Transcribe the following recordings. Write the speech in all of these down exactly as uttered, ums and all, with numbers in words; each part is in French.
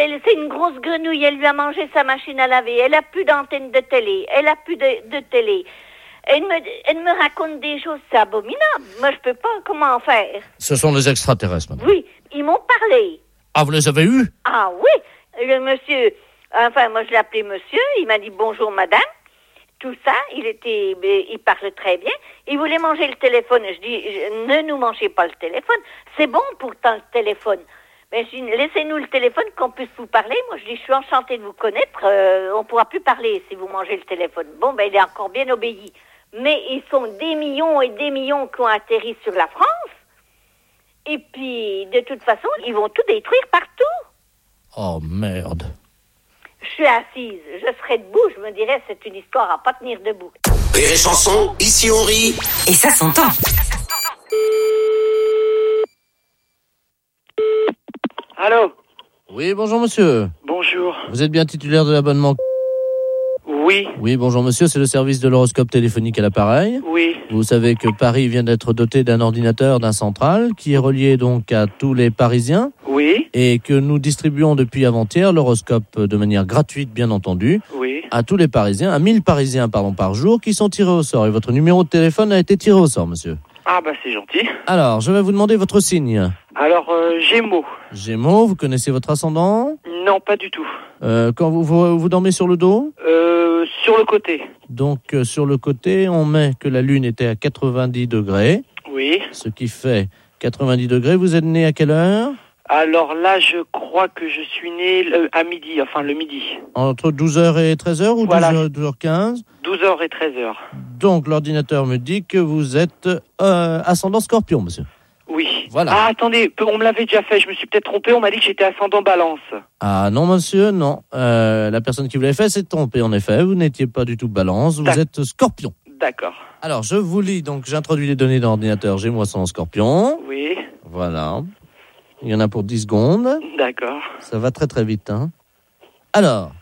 elle, c'est une grosse grenouille. Elle lui a mangé sa machine à laver. Elle a plus d'antenne de télé. Elle a plus de, de télé. Elle me, elle me raconte des choses, c'est abominable. Moi, je peux pas, comment faire? Ce sont des extraterrestres, madame. Oui, ils m'ont parlé. Ah, vous les avez eus? Ah oui, le monsieur, enfin, moi, je l'ai appelé monsieur. Il m'a dit bonjour, madame. Tout ça, il était, il parle très bien. Il voulait manger le téléphone. Je dis, je, ne nous mangez pas le téléphone. C'est bon pourtant le téléphone. Mais je dis, laissez-nous le téléphone qu'on puisse vous parler. Moi, je dis, je suis enchantée de vous connaître. Euh, on pourra plus parler si vous mangez le téléphone. Bon, ben, il est encore bien obéi. Mais ils sont des millions et des millions qui ont atterri sur la France. Et puis, de toute façon, ils vont tout détruire partout. Oh, merde. Je suis assise, je serais debout, je me dirais c'est une histoire à pas tenir debout. Rire et chanson, ici on rit. Et ça s'entend. Allô? Oui, bonjour monsieur. Bonjour. Vous êtes bien titulaire de l'abonnement? Oui. Oui, bonjour monsieur, c'est le service de l'horoscope téléphonique à l'appareil. Oui. Vous savez que Paris vient d'être doté d'un ordinateur, d'un central, qui est relié donc à tous les Parisiens. Oui. Et que nous distribuons depuis avant-hier l'horoscope de manière gratuite, bien entendu, Oui. à tous les Parisiens, à mille Parisiens pardon, par jour, qui sont tirés au sort. Et votre numéro de téléphone a été tiré au sort, monsieur. Ah bah c'est gentil. Alors, je vais vous demander votre signe. Alors, euh, Gémeaux. Gémeaux, vous connaissez votre ascendant? Non, pas du tout. Euh, quand vous, vous, vous dormez sur le dos? Euh, sur le côté. Donc, euh, sur le côté, on met que la Lune était à quatre-vingt-dix degrés. Oui. Ce qui fait quatre-vingt-dix degrés. Vous êtes né à quelle heure? Alors là, je crois que je suis né le- à midi, enfin le midi. Entre douze heures et treize heures ou Voilà. douze heures quinze? douze heures et treize heures. Donc, l'ordinateur me dit que vous êtes euh, ascendant Scorpion, monsieur. Oui. Voilà. Ah, attendez, peu- on me l'avait déjà fait, je me suis peut-être trompé, on m'a dit que j'étais ascendant Balance. Ah non, monsieur, non. Euh, la personne qui vous l'avait fait s'est trompée, en effet. Vous n'étiez pas du tout Balance, vous D'ac- êtes Scorpion. D'accord. Alors, je vous lis, donc j'introduis les données dans l'ordinateur. J'ai moi ascendant Scorpion. Oui. Voilà. Il y en a pour dix secondes. D'accord. Ça va très très vite, hein. Alors,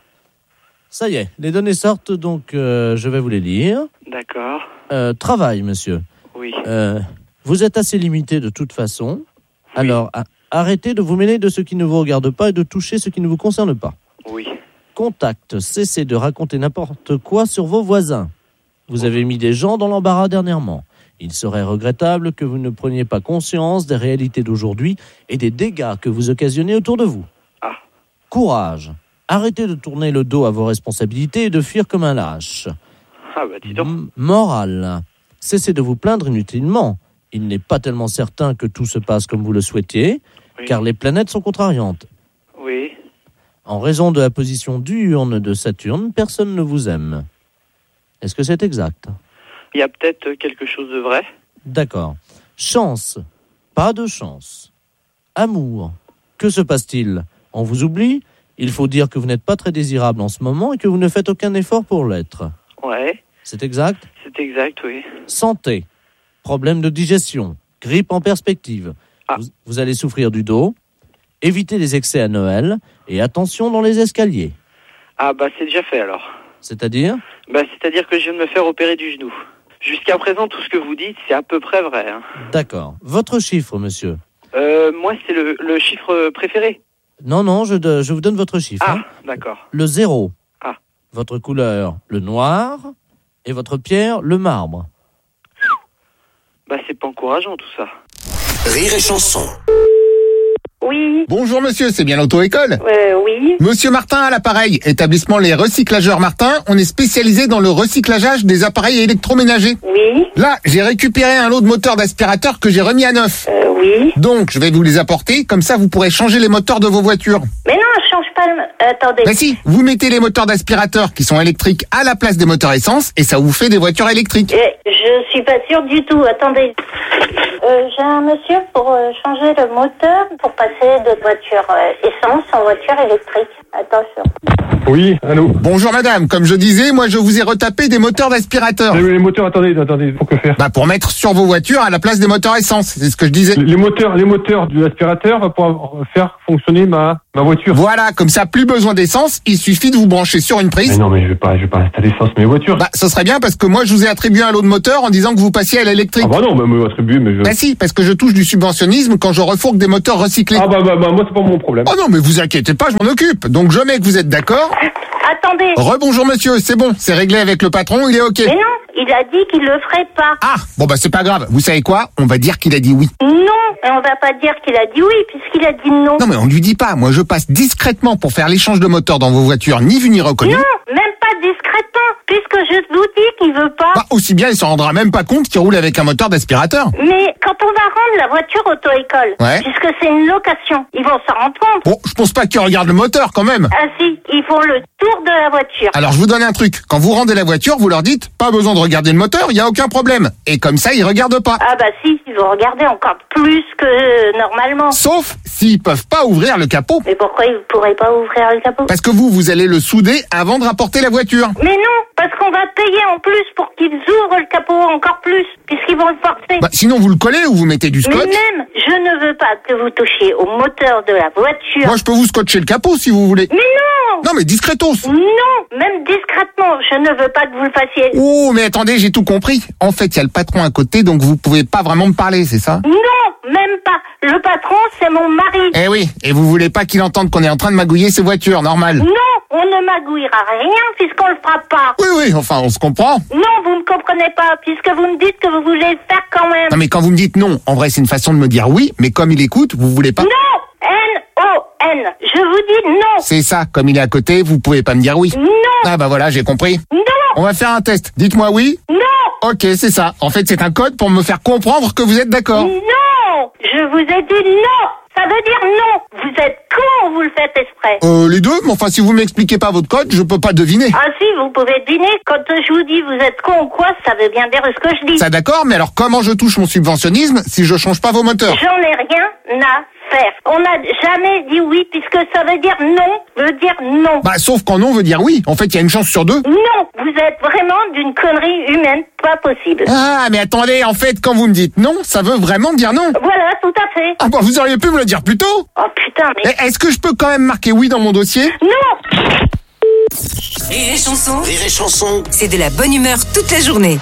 ça y est, les données sortent, donc euh, je vais vous les lire. D'accord. Euh, travail, monsieur. Oui. Euh, vous êtes assez limité de toute façon. Alors, a- arrêtez de vous mêler de ce qui ne vous regarde pas et de toucher ce qui ne vous concerne pas. Oui. Contact, cessez de raconter n'importe quoi sur vos voisins. Vous avez mis des gens dans l'embarras dernièrement. Il serait regrettable que vous ne preniez pas conscience des réalités d'aujourd'hui et des dégâts que vous occasionnez autour de vous. Ah. Courage. Arrêtez de tourner le dos à vos responsabilités et de fuir comme un lâche. Ah bah dis donc. M- morale. Cessez de vous plaindre inutilement. Il n'est pas tellement certain que tout se passe comme vous le souhaitiez, Oui. car les planètes sont contrariantes. Oui. En raison de la position diurne de Saturne, personne ne vous aime. Est-ce que c'est exact? Il y a peut-être quelque chose de vrai. D'accord. Chance. Pas de chance. Amour. Que se passe-t-il? On vous oublie? Il faut dire que vous n'êtes pas très désirable en ce moment et que vous ne faites aucun effort pour l'être. Ouais. C'est exact? C'est exact, oui. Santé. Problème de digestion. Grippe en perspective. Ah. Vous, vous allez souffrir du dos. Évitez les excès à Noël. Et attention dans les escaliers. Ah bah c'est déjà fait alors. C'est-à-dire? Bah c'est-à-dire que je viens de me faire opérer du genou. Jusqu'à présent, tout ce que vous dites, c'est à peu près vrai. Hein. D'accord. Votre chiffre, monsieur? Euh, moi, c'est le, le chiffre préféré. Non, non, je, de- je vous donne votre chiffre. Ah, hein. d'accord. Le zéro. Ah. Votre couleur, le noir. Et votre pierre, le marbre. Bah c'est pas encourageant tout ça. Rire et chanson. Oui, Bonjour monsieur, c'est bien l'auto-école? euh, oui. Monsieur Martin à l'appareil, établissement Les Recyclageurs Martin, on est spécialisé dans le recyclage des appareils électroménagers. Oui, Là, j'ai récupéré un lot de moteurs d'aspirateur que j'ai remis à neuf. euh, oui. Donc, je vais vous les apporter, comme ça vous pourrez changer les moteurs de vos voitures. Mais non, je change pas le... Attendez. Ben si, vous mettez les moteurs d'aspirateur qui sont électriques à la place des moteurs essence et ça vous fait des voitures électriques. Eh, je suis pas sûre du tout, attendez. Euh, j'ai un monsieur pour euh, changer le moteur, pour passer de voiture euh, essence en voiture électrique. Attention. Oui, allô. Bonjour madame, comme je disais, moi je vous ai retapé des moteurs d'aspirateur. Les, les moteurs, attendez, attendez, faut que faire. Bah pour mettre sur vos voitures à la place des moteurs essence, c'est ce que je disais. Les moteurs, les moteurs de l'aspirateur pour faire fonctionner ma, ma voiture. Voilà, comme ça, plus besoin d'essence, il suffit de vous brancher sur une prise. Mais non, mais je vais pas, je vais pas installer ça sur mes voitures. Bah, ce serait bien parce que moi, je vous ai attribué un lot de moteur en disant que vous passiez à l'électrique. Ah bah non, bah, me attribuer, mais je... Bah si, parce que je touche du subventionnisme quand je refourgue des moteurs recyclés. Ah bah, bah, bah moi, c'est pas mon problème. Oh non, mais vous inquiétez pas, je m'en occupe. Donc je mets que vous êtes d'accord. Attendez. Rebonjour monsieur, c'est bon, c'est réglé avec le patron, il est ok. Mais non, il a dit qu'il le ferait pas. Ah, bon bah c'est pas grave. Vous savez quoi? On va dire qu'il a dit oui. Non, et on va pas dire qu'il a dit oui, puisqu'il a dit non. Non mais on lui dit pas. Moi je passe discrètement pour faire l'échange de moteur dans vos voitures, ni vu ni reconnu. Non, même pas discrètement, puisque je vous dis qu'il veut pas. Bah aussi bien il s'en rendra même pas compte qu'il roule avec un moteur d'aspirateur. Mais quand on va rendre la voiture auto-école, Ouais. puisque c'est une location, ils vont s'en rendre compte. Bon, je pense pas qu'ils regardent le moteur quand même. Ah si, ils font le tour de la voiture. Alors je vous donne un truc. Quand vous rendez la voiture, vous leur dites pas besoin de regarder le moteur, il y a aucun problème. Et comme ça, ils regardent pas. Ah bah si, ils vont regarder encore plus que euh, normalement. Sauf s'ils peuvent pas ouvrir le capot. Mais pourquoi ils ne pourraient pas ouvrir le capot? Parce que vous, vous allez le souder avant de rapporter la voiture. Mais non, parce qu'on va payer en plus pour qu'ils ouvrent le capot encore plus, puisqu'ils vont le forcer. Bah sinon vous le collez ou vous mettez du Mais scotch. même, je ne veux pas que vous touchiez au moteur de la voiture. Moi je peux vous scotcher le capot si vous voulez. Mais non! Non mais discretos. Non, même discrètement, je ne veux pas que vous le fassiez. Oh mais attendez, j'ai tout compris. En fait, il y a le patron à côté, donc vous pouvez pas vraiment me parler, c'est ça? Non, même pas. Le patron, c'est mon mari. Eh oui, et vous voulez pas qu'il entende qu'on est en train de magouiller ses voitures, normal. Non, on ne magouillera rien puisqu'on le fera pas. Oui, oui, enfin, on se comprend. Non, vous ne comprenez pas, puisque vous me dites que vous voulez le faire quand même. Non mais quand vous me dites non, en vrai c'est une façon de me dire oui, mais comme il écoute, vous voulez pas. Non, N O N, je vous dis non. C'est ça, comme il est à côté, vous pouvez pas me dire oui. Non, Ah bah voilà, j'ai compris. non, On va faire un test. Dites-moi oui. non, Ok, c'est ça. En fait, c'est un code pour me faire comprendre que vous êtes d'accord. non. Je vous ai dit non. Ça veut dire non. Vous êtes con ou vous le faites exprès? Euh, les deux, mais enfin, si vous m'expliquez pas votre code, je peux pas deviner. Ah si, vous pouvez deviner. Quand je vous dis vous êtes con ou quoi, ça veut bien dire ce que je dis. Ça d'accord, mais alors comment je touche mon subventionnisme si je change pas vos moteurs? J'en ai rien à faire. On n'a jamais dit oui, puisque ça veut dire non, veut dire non. Bah, sauf quand non veut dire oui. En fait, il y a une chance sur deux. Non, vous êtes vraiment d'une connerie humaine, pas possible. Ah, mais attendez, en fait, quand vous me dites non, ça veut vraiment dire non. Voilà, tout à fait. Ah bah, vous auriez pu me le dire plus tôt. Oh putain, mais... Eh, Est-ce que je peux quand même marquer oui dans mon dossier? Non! Rire et chanson, Rire et chanson. c'est de la bonne humeur toute la journée.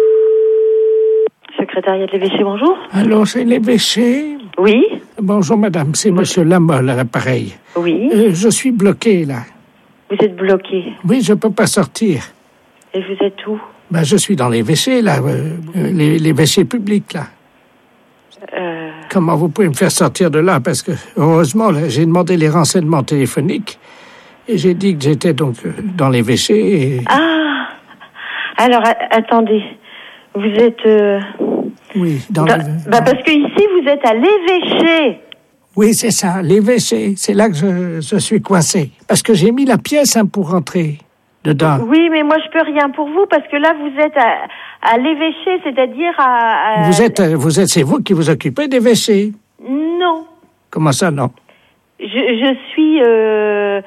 Secrétariat de l'évêché, bonjour. Allô, c'est l'évêché. Oui, Bonjour madame, c'est monsieur Lamolle à l'appareil. oui. Euh, je suis bloqué là. Vous êtes bloqué. Oui, je peux pas sortir. Et vous êtes où? Ben, je suis dans l'évêché là, euh, euh, les- l'évêché public là. Euh, Comment vous pouvez me faire sortir de là? Parce que, heureusement, là, j'ai demandé les renseignements téléphoniques et j'ai dit que j'étais donc euh, dans l'évêché et... Ah! Alors, a- attendez. Vous êtes... euh, Oui, dans dans- le- bah, parce que ici, vous êtes à l'évêché. Oui, c'est ça, l'évêché. C'est là que je, je suis coincé. Parce que j'ai mis la pièce hein, pour rentrer dedans. Oui, mais moi, je peux rien pour vous parce que là, vous êtes à, à l'évêché, c'est-à-dire à... à- Vous êtes, euh, vous êtes, c'est vous qui vous occupez d'évêché. Non. Comment ça, non? Je, je suis... euh,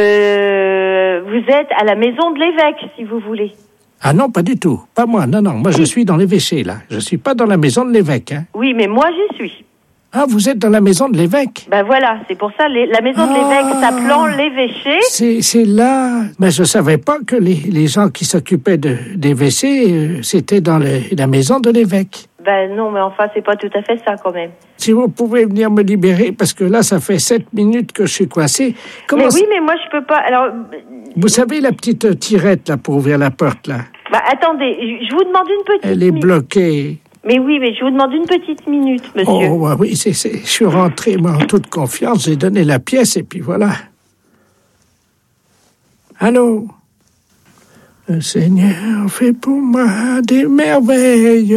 euh, vous êtes à la maison de l'évêque, si vous voulez. Ah non, pas du tout. Pas moi, non, non. Moi, je suis dans l'évêché, là. Je suis pas dans la maison de l'évêque, hein. Oui, mais moi, j'y suis. Ah, vous êtes dans la maison de l'évêque? Ben voilà, c'est pour ça, les- la maison de Ah. l'évêque s'appelant l'évêché. C'est, c'est là. Mais je savais pas que les, les gens qui s'occupaient de, d'évêché, euh, c'était dans le- la maison de l'évêque. Ben non, mais enfin, c'est pas tout à fait ça, quand même. Si vous pouvez venir me libérer, parce que là, ça fait sept minutes que je suis coincé. Comment Mais ça- oui, mais moi, je peux pas... Alors, Vous savez la petite euh, tirette, là, pour ouvrir la porte, là? bah attendez, je je vous demande une petite Elle est mi- bloquée. Mais oui, mais je vous demande une petite minute, monsieur. Oh, ouais, oui, c'est, c'est, je suis rentré, moi, en toute confiance, j'ai donné la pièce, et puis voilà. Allô? Le Seigneur fait pour moi des merveilles,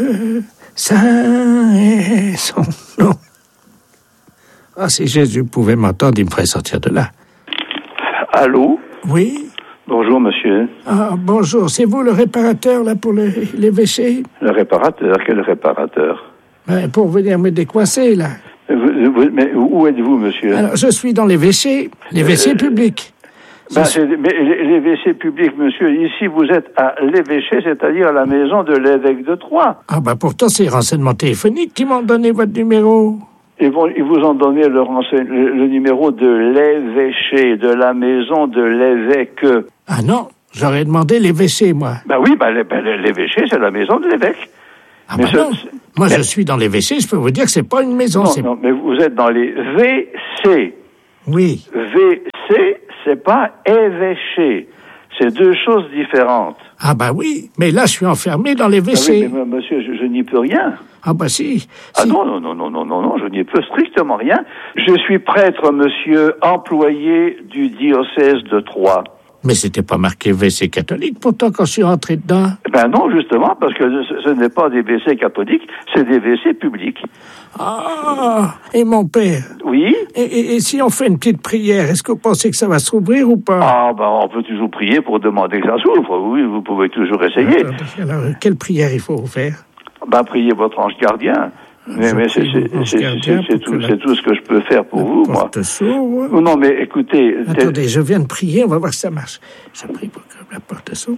saint est son nom. Ah, si Jésus pouvait m'entendre, il me ferait sortir de là. Allô? Oui? Bonjour, monsieur. Ah, bonjour, c'est vous le réparateur, là, pour le, l'évêché? Le réparateur? Quel réparateur? Ben, pour venir me décoincer, là. Vous- vous- mais où êtes-vous, monsieur? Alors, je suis dans l'évêché, l'évêché Euh, public. Ben, c'est- mais les les W C publics, monsieur, ici, vous êtes à l'évêché, c'est-à-dire à la maison de l'évêque de Troyes. Ah, bah pourtant, c'est les renseignements téléphoniques qui m'ont donné votre numéro. Ils, vont, ils vous ont donné le, renseigne, le, le numéro de l'évêché, de la maison de l'évêque. Ah non, j'aurais demandé l'évêché, moi. Ben oui, ben, ben, l'évêché, c'est la maison de l'évêque. Ah mais ben non. Moi, mais... je suis dans l'évêché, je peux vous dire que c'est pas une maison. Non, c'est... non, mais vous êtes dans les V C. Oui. V C, c'est pas évêché. C'est deux choses différentes. Ah bah oui, mais là, je suis enfermé dans les W C. Ah oui, mais monsieur, je, je n'y peux rien. Ah bah si, si. Ah non, non, non, non, non, non, non, je n'y peux strictement rien. Je suis prêtre, monsieur, employé du diocèse de Troyes. Mais c'était pas marqué W C catholique, pourtant, quand je suis rentré dedans. Ben non, justement, parce que ce, ce n'est pas des W C catholiques, c'est des W C publics. Ah, et mon père. Oui. Et, et, et si on fait une petite prière, est-ce que vous pensez que ça va s'ouvrir ou pas? Ah, ben on peut toujours prier pour demander que ça s'ouvre. Oui, vous pouvez toujours essayer. Alors, alors quelle prière il faut faire? Ben, priez votre ange gardien. Mais, mais c'est, c'est, c'est, c'est, c'est, tout, la... c'est tout ce que je peux faire pour vous, moi. S'ouvre. Non, mais écoutez... Attendez, je viens de prier, on va voir si ça marche. Je prie pour que la porte s'ouvre.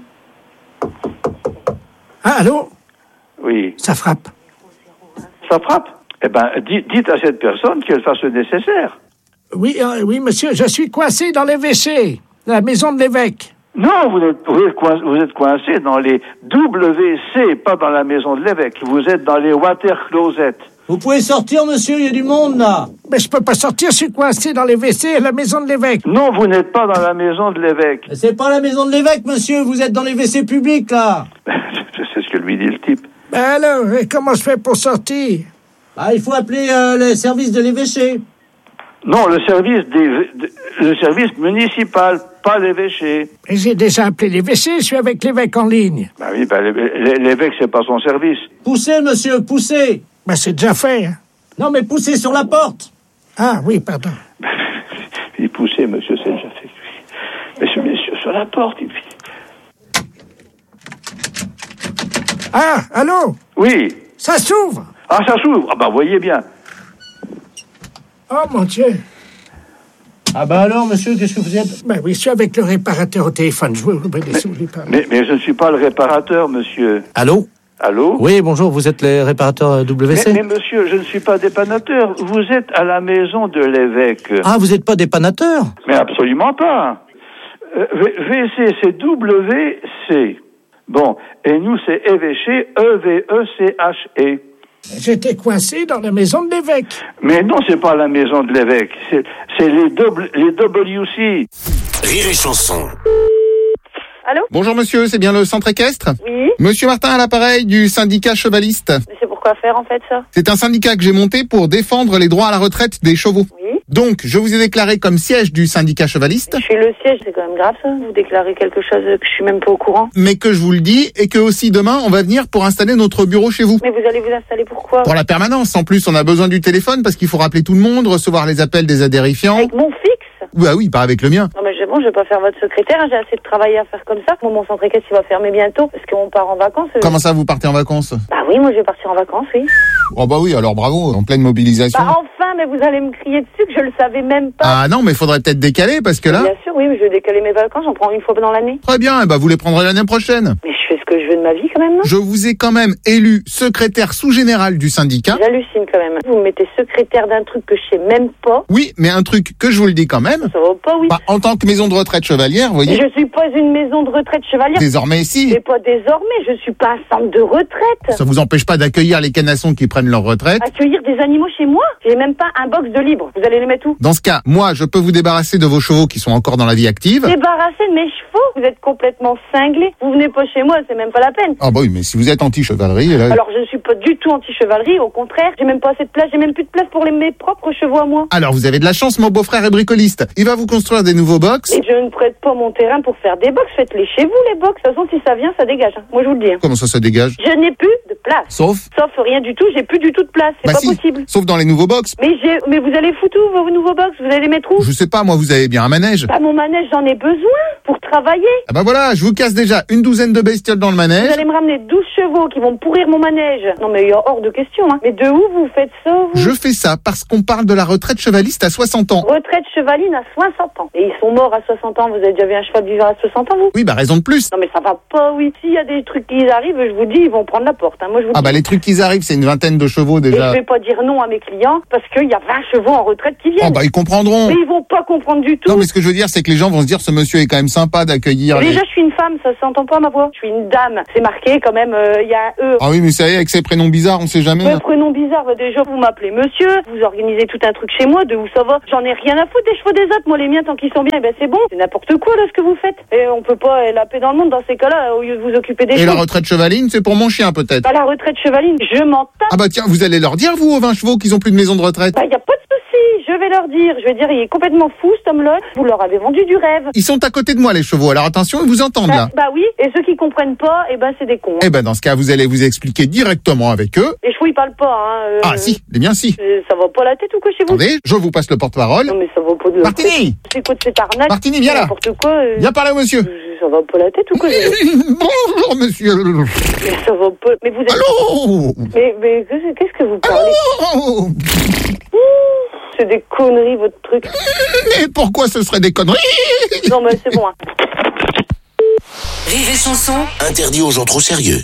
Ah, allô? Oui. Ça frappe. Ça frappe? Eh ben, dites, dites à cette personne qu'elle fasse le nécessaire. Oui, euh, oui, monsieur, je suis coincé dans les W C, la maison de l'évêque. Non, vous êtes, vous, êtes coincé, vous êtes coincé dans les W C, pas dans la maison de l'évêque. Vous êtes dans les water closets. Vous pouvez sortir, monsieur, il y a du monde, là. Mais je peux pas sortir, je suis coincé dans les W C à la maison de l'évêque. Non, vous n'êtes pas dans la maison de l'évêque. C'est pas la maison de l'évêque, monsieur, vous êtes dans les W C publics, là. C'est ce que lui dit le type. Ben alors, et comment je fais pour sortir? Ah, il faut appeler euh, le service de l'évêché. Non, le service des, de, le service municipal, pas l'évêché. Et j'ai déjà appelé l'évêché, je suis avec l'évêque en ligne. Ben oui, ben l'évêque, c'est pas son service. Poussez, monsieur, poussez. Ben c'est déjà fait. Hein. Non, mais poussez sur la porte. Ah oui, pardon. Il poussait, monsieur, c'est déjà fait. Monsieur, monsieur, sur la porte, il... Ah, allô? Oui. Ça s'ouvre. Ah, ça s'ouvre. Ah, bah, voyez bien. Oh, mon Dieu. Ah, bah alors, monsieur, qu'est-ce que vous êtes? Ben oui, je suis avec le réparateur au téléphone. Je vous obéis, mais, mais je ne suis pas le réparateur, monsieur. Allô? Allô? Oui, bonjour, vous êtes les réparateurs W C? Mais, mais monsieur, je ne suis pas dépannateur. Vous êtes à la maison de l'évêque. Ah, vous n'êtes pas dépannateur? Mais absolument pas. Euh, V C, c'est W C. Bon, et nous, c'est évêché, E V E C H E. J'étais coincé dans la maison de l'évêque. Mais non, c'est pas la maison de l'évêque. C'est, c'est les, double, les W C. Rire et chanson. Allô? Bonjour monsieur, c'est bien le centre équestre? Oui. Monsieur Martin à l'appareil du syndicat chevaliste. Mais c'est pourquoi faire en fait ça? C'est un syndicat que j'ai monté pour défendre les droits à la retraite des chevaux. Oui. Donc, je vous ai déclaré comme siège du syndicat chevaliste. Je suis le siège, c'est quand même grave ça. Vous déclarez quelque chose que je suis même pas au courant. Mais que je vous le dis, et que aussi demain, on va venir pour installer notre bureau chez vous. Mais vous allez vous installer pourquoi? Pour la permanence. En plus, on a besoin du téléphone parce qu'il faut rappeler tout le monde, recevoir les appels des adhérifiants. Avec mon fixe? Bah oui, pas avec le mien. Non mais c'est bon, je vais pas faire votre secrétaire, hein, j'ai assez de travail à faire comme ça. Moi, mon centre équestre, il va fermer bientôt parce qu'on part en vacances. Euh... Comment ça, vous partez en vacances? Bah oui, moi je vais partir en vacances, oui. Oh bah oui, alors bravo, en pleine mobilisation. Bah enfin, mais vous allez me crier dessus que je le savais même pas. Ah non, mais il faudrait peut-être décaler parce que là... Bien sûr, oui, mais je vais décaler mes vacances, j'en prends une fois dans l'année. Très bien, et bah vous les prendrez l'année prochaine. Mais je fais ce que je veux de ma vie quand même, non? Je vous ai quand même élu secrétaire sous-général du syndicat. J'hallucine quand même. Vous me mettez secrétaire d'un truc que je sais même pas. Oui, mais un truc que je vous le dis quand même. Ça va pas, oui. Bah, en tant que maison de retraite chevalière, vous voyez. Je suis pas une maison de retraite chevalière. Désormais, si. Mais pas désormais, je suis pas un centre de retraite. Ça vous empêche pas d'accueillir les canassons qui prennent leur retraite. Accueillir des animaux chez moi? J'ai même pas un box de libre. Vous allez les mettre où? Dans ce cas, moi, je peux vous débarrasser de vos chevaux qui sont encore dans la vie active. Débarrasser de mes chevaux? Vous êtes complètement cinglés. Vous venez pas chez moi, c'est même pas la peine. Ah bah oui, mais si vous êtes anti-chevalerie, là... Alors je ne suis pas du tout anti-chevalerie, au contraire. J'ai même pas assez de place, j'ai même plus de place pour les, mes propres chevaux à moi. Alors vous avez de la chance, mon beau-frère est bricoliste. Il va vous construire des nouveaux box. Et je ne prête pas mon terrain pour faire des box. Faites-les chez vous, les box. De toute façon, si ça vient, ça dégage. Hein. Moi, je vous le dis. Hein. Comment ça, ça dégage? Je n'ai plus de place. Sauf? Sauf rien du tout, j'ai plus du tout de place. C'est bah pas si. possible. Sauf dans les nouveaux box. Mais j'ai, mais vous allez foutre où vos nouveaux box? Vous allez les mettre où? Je sais pas, moi, vous avez bien un manège. Bah, mon manège, j'en ai besoin pour travailler. Ah bah voilà, je vous casse déjà une douzaine de bestioles dans le Vous manège. allez me ramener douze chevaux qui vont me pourrir mon manège. Non mais il y a hors de question, hein. Mais de où vous faites ça, vous? Je fais ça parce qu'on parle de la retraite chevaliste à soixante ans. Retraite chevaline à soixante ans. Et ils sont morts à soixante ans. Vous avez déjà vu un cheval vivant à soixante ans, vous? Oui, bah raison de plus. Non mais ça va pas, oui. S'il y a des trucs qui arrivent, je vous dis, ils vont prendre la porte, hein. Moi, je vous Ah dis. bah les trucs qui arrivent, c'est une vingtaine de chevaux Et déjà. je vais pas dire non à mes clients parce qu'il y a vingt chevaux en retraite qui viennent. Oh bah ils comprendront. Mais ils vont pas comprendre du tout. Non mais ce que je veux dire, c'est que les gens vont se dire, ce monsieur est quand même sympa d'accueillir. Déjà, les- je suis une femme, ça s'entend pas ma voix. Je suis une dame. C'est marqué quand même, euh, il y a un E. Ah oui, mais ça y est, avec ces prénoms bizarres, on sait jamais. Le prénom bizarre, bah, déjà, vous m'appelez monsieur, vous organisez tout un truc chez moi, de où ça va. J'en ai rien à foutre des chevaux des autres. Moi, les miens, tant qu'ils sont bien, eh ben c'est bon. C'est n'importe quoi, là, ce que vous faites. Et on peut pas euh, la paix dans le monde dans ces cas-là, au lieu de vous occuper des Et chevaux. la retraite chevaline, c'est pour mon chien peut-être. Bah, la retraite chevaline, je m'en tape. Ah bah tiens, vous allez leur dire, vous, aux vingt chevaux, qu'ils ont plus de maison de retraite. Bah, y a pas de souci, je vais leur dire. Je vais dire, il est complètement fou, cet homme-là. Vous leur avez vendu du rêve. Ils sont à côté de moi, les chevaux, alors attention, ils vous entendent Bah, là. bah oui, et ceux qui comprennent pas, eh ben c'est des cons. Eh ben dans ce cas, vous allez vous expliquer directement avec eux. Les chevaux, ils parlent pas, hein. euh, Ah si, eh bien si. euh, Ça va pas la tête ou quoi chez vous? Attendez, je vous passe le porte-parole. Non mais ça va pas de la Martini tête. C'est quoi de cette arnaque? Martini, viens là. N'importe quoi. euh, Viens par là, monsieur. euh, Ça va pas la tête ou quoi? Bonjour, monsieur. Mais ça va pas. Mais vous êtes. Allô. Mais, mais qu'est-ce qu'est-ce que vous parlez? Allô. C'est des conneries, votre truc. Mais pourquoi ce serait des conneries? Non mais c'est bon, hein. Rire et chanson, Interdit aux gens trop sérieux.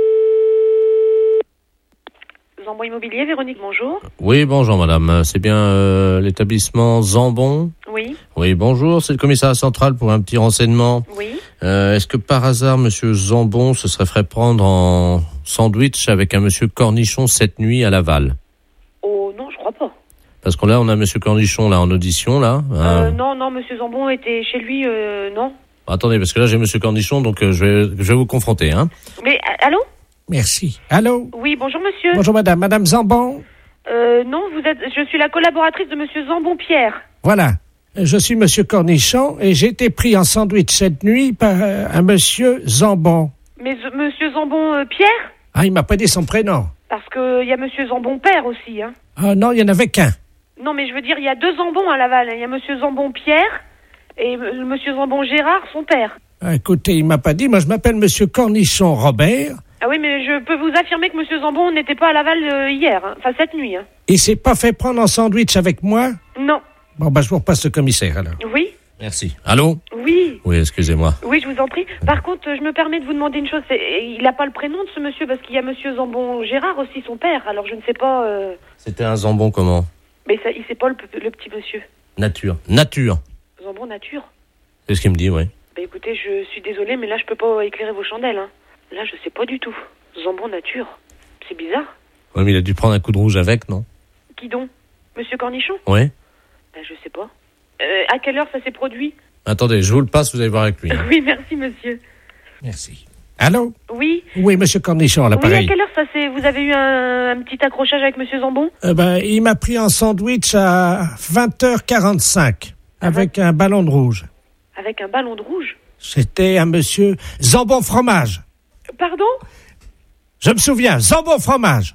Zambon Immobilier, Véronique, bonjour. Oui, bonjour madame. C'est bien euh, l'établissement Zambon? Oui, Oui, bonjour. C'est le commissariat central pour un petit renseignement. oui. Euh, est-ce que par hasard, monsieur Zambon se serait fait prendre en sandwich avec un monsieur Cornichon cette nuit à Laval? Oh non, je crois pas. Parce que là, on a monsieur Cornichon là en audition, là. Euh, Euh, non, non, monsieur Zambon était chez lui, euh, non. Attendez, parce que là, j'ai monsieur Cornichon, donc euh, je, vais, je vais vous confronter, hein. Mais, a- allô? Merci. Allô? Oui, bonjour monsieur. Bonjour madame. Madame Zambon? Euh, non, vous êtes, je suis la collaboratrice de monsieur Zambon Pierre. Voilà. Je suis monsieur Cornichon et j'ai été pris en sandwich cette nuit par euh, un monsieur Zambon. Mais euh, monsieur Zambon euh, Pierre? Ah, il m'a pas dit son prénom. Parce que il y a monsieur Zambon Père aussi, hein. Ah non, il y en avait qu'un. Non, mais je veux dire, il y a deux Zambons à Laval. Il y a monsieur Zambon Pierre et euh, monsieur Zambon Gérard, son père. Ah, écoutez, il m'a pas dit. Moi, je m'appelle monsieur Cornichon Robert. Ah oui, mais je peux vous affirmer que monsieur Zambon n'était pas à Laval euh, hier, hein. Enfin cette nuit, hein. Il s'est pas fait prendre en sandwich avec moi? Non. Bon, bah, je vous repasse le commissaire, alors. Oui? Merci. Allô? Oui. Oui, excusez-moi. Oui, je vous en prie. Par contre, je me permets de vous demander une chose. C'est, il n'a pas le prénom de ce monsieur parce qu'il y a monsieur Zambon Gérard aussi, son père. Alors je ne sais pas. Euh... C'était un Zambon comment? Mais ça, il sait pas le, le petit monsieur. Nature. Nature. Zambon nature. C'est ce qu'il me dit, oui. Bah écoutez, je suis désolée, mais là je peux pas éclairer vos chandelles. Hein. Là, je sais pas du tout. Zambon nature. C'est bizarre. Oui, mais il a dû prendre un coup de rouge avec, non? Qui donc? Monsieur Cornichon? Oui. Bah je sais pas. Euh, à quelle heure ça s'est produit? Attendez, je vous le passe, vous allez voir avec lui. hein. Oui, merci monsieur. Merci. Allô? Oui. Oui, monsieur Cornichon, à Oui, à l'appareil. quelle heure ça s'est... Vous avez eu un, un petit accrochage avec monsieur Zambon? Euh, ben, il m'a pris en sandwich à vingt heures quarante-cinq avec un ballon de rouge. Avec un ballon de rouge? C'était un monsieur Zambon Fromage. Pardon? Je me souviens, Zambon Fromage.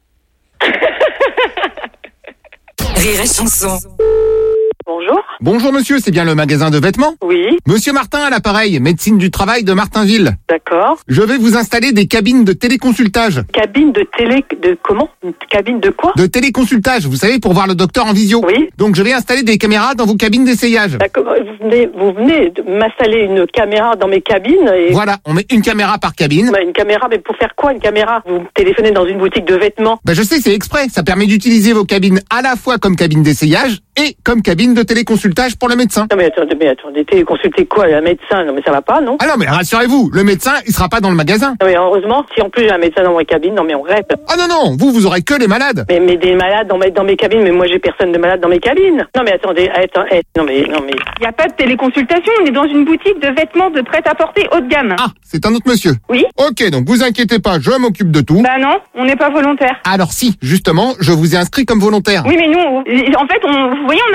Rire et chanson. Bonjour. Bonjour monsieur, c'est bien le magasin de vêtements? Oui, Monsieur Martin à l'appareil, médecine du travail de Martinville. d'accord. Je vais vous installer des cabines de téléconsultage. Cabine de télé... De comment? Une cabine de quoi? De téléconsultage, vous savez, pour voir le docteur en visio. Oui. Donc je vais installer des caméras dans vos cabines d'essayage. D'accord. Vous venez, vous venez de m'installer une caméra dans mes cabines et... Voilà, on met une caméra par cabine. Bah, une caméra, mais pour faire quoi une caméra? Vous téléphonez dans une boutique de vêtements. Ben je sais, c'est exprès. Ça permet d'utiliser vos cabines à la fois comme cabine d'essayage et comme cabine de téléconsultage pour le médecin. Non mais attendez, mais attendez, téléconsulter quoi? Un médecin? Non mais ça va pas, non? Ah non, mais rassurez-vous, le médecin, il sera pas dans le magasin. Non mais heureusement, si en plus j'ai un médecin dans ma cabine, non mais on rêve. Ah non, non, vous, vous aurez que les malades. Mais, mais des malades dans mes, dans mes cabines, mais moi j'ai personne de malade dans mes cabines. Non mais attendez, attends, eh, non mais, non mais... Il n'y a pas de téléconsultation, on est dans une boutique de vêtements de prêt-à-porter haut de gamme. Ah, c'est un autre monsieur. Oui. Ok, donc vous inquiétez pas, je m'occupe de tout. Bah non, on n'est pas volontaire. Alors si, justement, je vous ai inscrit comme volontaire. Oui mais nous, en fait, on, vous voyez, on a un patron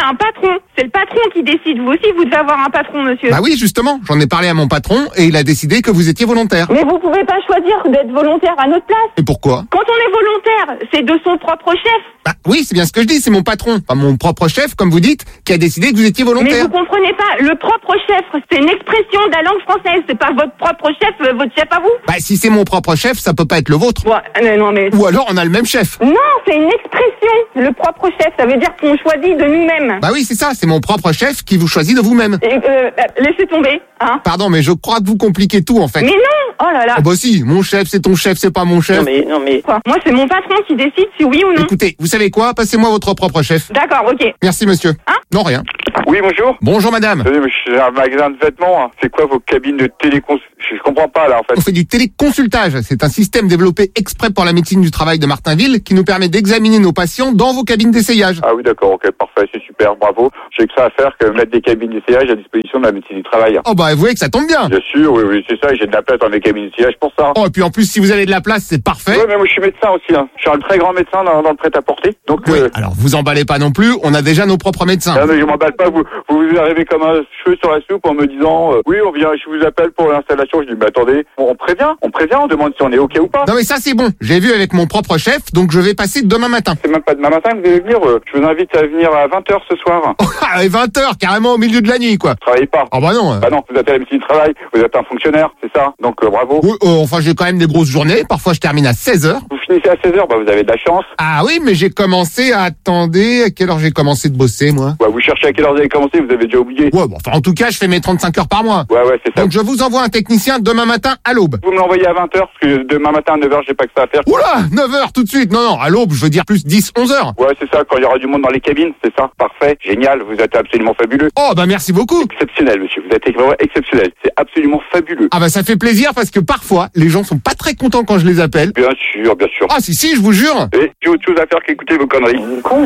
patron. C'est le patron qui décide. Vous aussi, vous devez avoir un patron, monsieur. Bah oui, justement, j'en ai parlé à mon patron et il a décidé que vous étiez volontaire. Mais vous pouvez pas choisir d'être volontaire à notre place. Et pourquoi? Quand on est volontaire, c'est de son propre chef. Bah oui, c'est bien ce que je dis, c'est mon patron, pas mon propre chef, comme vous dites, qui a décidé que vous étiez Mais volontaire. vous comprenez pas, le propre chef, c'est une expression de la langue française. C'est pas votre propre chef, euh, votre chef à vous. Bah si c'est mon propre chef, ça peut pas être le vôtre. Ouais, euh, non mais... Ou alors on a le même chef. Non, c'est une expression. Le propre chef, ça veut dire qu'on choisit de nous-mêmes. Bah oui, c'est ça, c'est mon propre chef qui vous choisit de vous-même. Et, euh, laissez tomber, hein. Pardon, mais je crois que vous compliquez tout en fait. Mais non, oh là là. Oh bah si, mon chef c'est ton chef, c'est pas mon chef. Non mais, non mais... Quoi? Moi, c'est mon patron qui décide si oui ou non. Écoutez, vous savez quoi? Passez-moi votre propre chef. D'accord, ok. Merci monsieur. Hein? Non, rien. Oui, bonjour. Bonjour madame. Attendez, mais je suis un magasin de vêtements. Hein. C'est quoi vos cabines de télécons? Je comprends pas là en fait. On fait du téléconsultage. C'est un système développé exprès pour la médecine du travail de Martinville qui nous permet d'examiner nos patients dans vos cabines d'essayage. Ah oui, d'accord, ok, parfait, c'est super, bravo. J'ai que ça à faire que mettre des cabines d'essayage à disposition de la médecine du travail. Oh bah avouez que ça tombe bien. Bien sûr, oui, oui, c'est ça, j'ai de la place dans mes cabines d'essayage pour ça. Oh et puis en plus si vous avez de la place c'est parfait. Oui, mais moi je suis médecin aussi. Hein. Je suis un très grand médecin dans, dans le prêt-à-porter. Donc, oui, euh... alors vous emballez pas non plus, on a déjà nos propres médecins. Non mais je m'emballe pas, vous, vous vous arrivez comme un cheveu sur la soupe en me disant euh, oui on vient, je vous appelle pour l'installation. Je dis mais attendez, on, on prévient, on prévient, on demande si on est ok ou pas. Non mais ça c'est bon, j'ai vu avec mon propre chef, donc je vais passer demain matin. C'est même pas demain matin que vous allez venir, euh, je vous invite à venir à vingt heures ce soir. À vingt heures, carrément au milieu de la nuit quoi. Travaillez pas. Oh bah non. Euh... Bah non, vous êtes à la médecine du travail, vous êtes un fonctionnaire, c'est ça, donc euh, bravo. Oui, euh, enfin j'ai quand même des grosses journées, parfois je termine à seize heures. Vous finissez à seize heures, bah vous avez de la chance. Ah oui, mais j'ai commencé à... Attendez, à quelle heure j'ai commencé de bosser moi? Ouais, vous cherchez à quelle heure vous avez commencé, vous avez déjà oublié. Ouais, bon, enfin en tout cas je fais mes trente-cinq heures par mois. Ouais, ouais, c'est ça. Donc je vous envoie un technicien demain matin à l'aube. Vous me l'envoyez à vingt heures, parce que demain matin à neuf heures j'ai pas que ça à faire. Oula, neuf heures tout de suite. Non, non, à l'aube, je veux dire plus dix, onze heures. Ouais, c'est ça, quand il y aura du monde dans les cabines, c'est ça. Parfait, génial, vous êtes absolument fabuleux. Oh, bah merci beaucoup. Exceptionnel, monsieur, vous êtes vraiment exceptionnel. C'est absolument fabuleux. Ah bah ça fait plaisir parce que parfois, les gens sont pas très contents quand je les appelle. Bien sûr, bien sûr. Ah si, si, je vous jure. Et j'ai autre chose à faire qu'écouter vos conneries.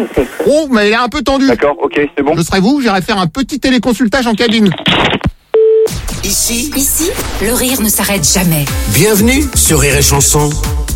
Oh, mais il est un peu tendu. D'accord, ok, c'est bon. Je serai vous, j'irai faire un petit téléconsultage en cabine. Ici, Ici, le rire ne s'arrête jamais. bienvenue sur Rire et Chanson.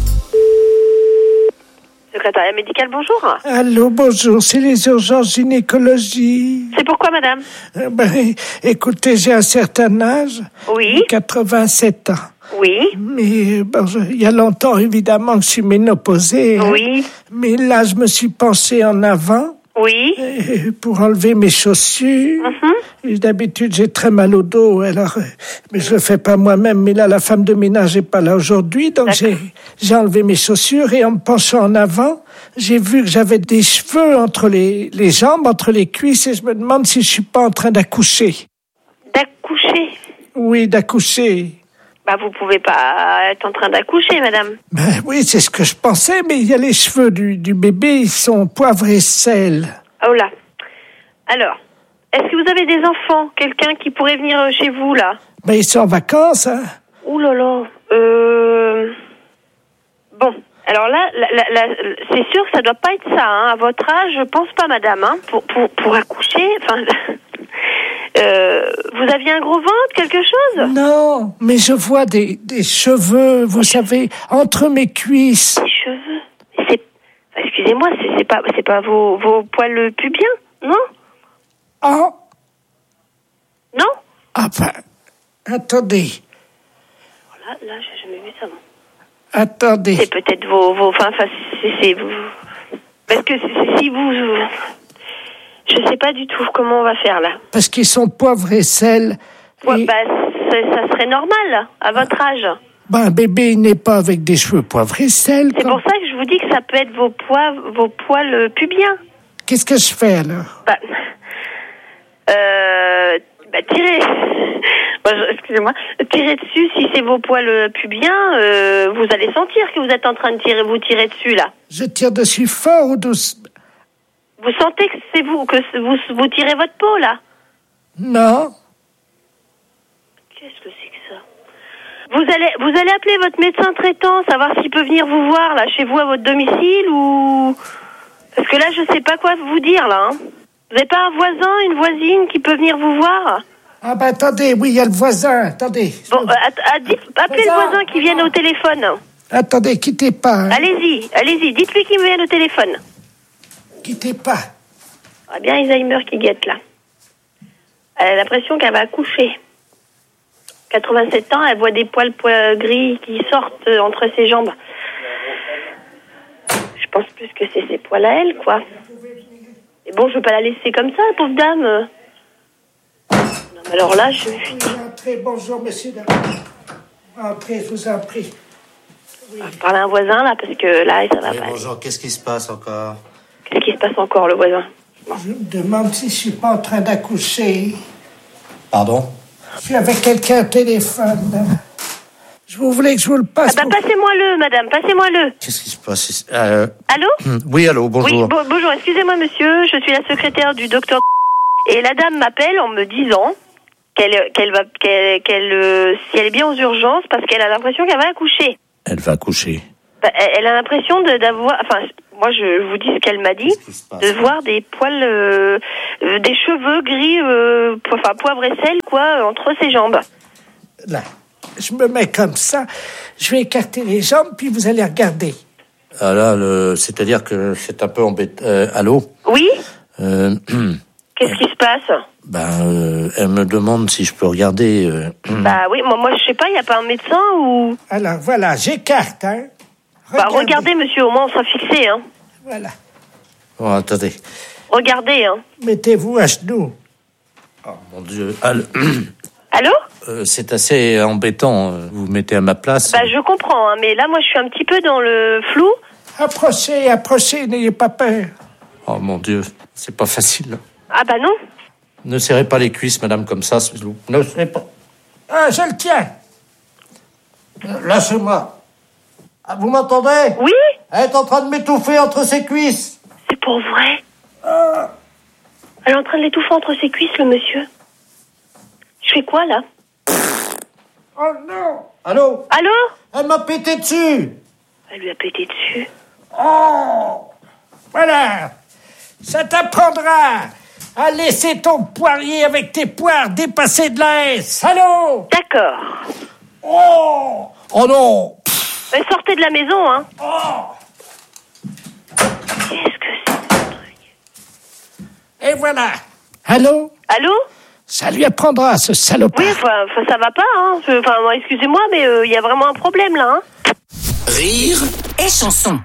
Secrétariat médical, bonjour. Allô, bonjour, c'est les urgences gynécologie. C'est pourquoi, madame? Euh, ben, écoutez, j'ai un certain âge. Oui. quatre-vingt-sept ans. Oui. Mais bon, je- il y a longtemps, évidemment, que je suis ménopausée. hein. Oui. Mais là, je me suis penchée en avant. Oui. euh, Pour enlever mes chaussures. Mhm. Et d'habitude, j'ai très mal au dos, alors, euh, mais je le fais pas moi-même. Mais là, la femme de ménage est pas là aujourd'hui, donc j'ai, j'ai enlevé mes chaussures et en me penchant en avant, j'ai vu que j'avais des cheveux entre les, les jambes, entre les cuisses, et je me demande si je suis pas en train d'accoucher. D'accoucher? Oui, d'accoucher. Bah, vous pouvez pas être en train d'accoucher, madame. Ben oui, c'est ce que je pensais, mais il y a les cheveux du, du bébé, ils sont poivre et sel. Oh là. Alors, est-ce que vous avez des enfants? Quelqu'un qui pourrait venir chez vous, là? Ben ils sont en vacances, hein. Ouh là là. Euh... Bon. Alors là, la, la, la, c'est sûr que ça doit pas être ça, hein. À votre âge, je pense pas, madame, hein. Pour, pour, pour accoucher, enfin... Euh, vous aviez un gros ventre, quelque chose? Non, mais je vois des, des cheveux, vous savez, entre mes cuisses. Des cheveux? C'est... Excusez-moi, c'est, c'est pas, c'est pas vos, vos poils pubiens, non? Ah. Non? Ah ben, attendez, Là, là, j'ai jamais vu ça, moi. attendez. C'est peut-être vos, vos, enfin, enfin, c'est, c'est vous. Parce que si, si vous, je sais pas du tout comment on va faire là. Parce qu'ils sont poivre et sel. Ouais, et- bah, c'est- ça serait normal à votre âge. Ben, un bébé il n'est pas avec des cheveux poivre et sel. C'est comme- pour ça que je vous dis que ça peut être vos poils, vos poils euh, pubiens. Qu'est-ce que je fais alors? Bah, euh, bah tirez. Bah, je- excusez-moi, tirez dessus. Si c'est vos poils euh, pubiens, euh, vous allez sentir que vous êtes en train de tirer, vous tirer dessus là. Je tire dessus fort ou douce? Vous sentez que c'est vous, que c'est- vous, vous tirez votre peau là. Non. Qu'est-ce que c'est que ça? Vous allez, vous allez appeler votre médecin traitant, savoir s'il peut venir vous voir là, chez vous à votre domicile ou... Parce que là, je sais pas quoi vous dire là. Hein. Vous n'avez pas un voisin, une voisine qui peut venir vous voir? Ah ben attendez, oui, il y a le voisin, attendez. Bon, euh, att- att- dites- appelez le voisin qui vienne au téléphone. Attendez, quittez pas. hein. Allez-y, allez-y, dites-lui qu'il vienne au téléphone. Quittez pas. Ah bien Alzheimer qui guette là. Elle a l'impression qu'elle va accoucher. quatre-vingt-sept ans, elle voit des poils, poils gris qui sortent entre ses jambes. Je pense plus que c'est ses poils à elle, quoi. Et bon, je veux pas la laisser comme ça, pauvre dame. Non, mais alors là, je... Entrez, bonjour, messieurs, dames. Entrez, je vous en prie. Oui. On va parler à un voisin, là, parce que là, ça va oui, pas. Bonjour, qu'est-ce qui se passe encore? Qu'est-ce qui se passe encore, le voisin? Bon. Je me demande si je suis pas en train d'accoucher. Pardon? Je suis avec quelqu'un au téléphone. Je vous voulais que je vous le passe. Ah bah, pour... passez-moi-le, madame, passez-moi-le. Qu'est-ce qui se passe? euh... Allô? Oui, allô, bonjour. Oui, bo- bonjour, excusez-moi, monsieur, je suis la secrétaire du docteur. Et la dame m'appelle en me disant qu'elle, qu'elle va, qu'elle, qu'elle, euh, si elle est bien aux urgences, parce qu'elle a l'impression qu'elle va accoucher. Elle va accoucher. Bah, elle, elle a l'impression de, d'avoir, enfin, moi je vous dis ce qu'elle m'a dit, de voir des poils, euh, euh, des cheveux gris, euh, po- enfin poivre et sel, quoi, entre ses jambes. Là, je me mets comme ça, je vais écarter les jambes, puis vous allez regarder. Ah là, le... c'est-à-dire que c'est un peu embêtant. Euh, allô? Oui? euh... Qu'est-ce qui se passe? Ben, euh, elle me demande si je peux regarder. Euh... Bah oui, moi, moi je sais pas, il y a pas un médecin ou... Alors voilà, j'écarte, hein. Regardez. Bah regardez, monsieur, au moins on sera fixé, hein. Voilà. Oh, attendez. Regardez, hein. Mettez-vous à genoux. Oh mon Dieu. Allô? Allô? Euh, c'est assez embêtant. Vous vous mettez à ma place. Bah je comprends, hein, mais là moi je suis un petit peu dans le flou. Approchez, approchez, n'ayez pas peur. Oh mon Dieu, c'est pas facile. Ah bah non. Ne serrez pas les cuisses, madame, comme ça. Ne serrez pas. Ah, je le tiens. Lâchez-moi. Ah, vous m'entendez? Oui. Elle est en train de m'étouffer entre ses cuisses. C'est pour vrai. Ah. Elle est en train de l'étouffer entre ses cuisses, le monsieur. Je fais quoi, là? Oh non. Allô? Allô? Elle m'a pété dessus. Elle lui a pété dessus. Oh. Voilà. Ça t'apprendra à laisser ton poirier avec tes poires dépasser de la haie. Allô? D'accord. Oh. Oh non. Mais sortez de la maison, hein. Oh. Qu'est-ce que c'est, ce truc? Et voilà. Allô? Allô? Ça lui apprendra, ce salopard. Oui, enfin, ça va pas, hein. Enfin, excusez-moi, mais il euh, y a vraiment un problème, là, hein. Rire et chanson.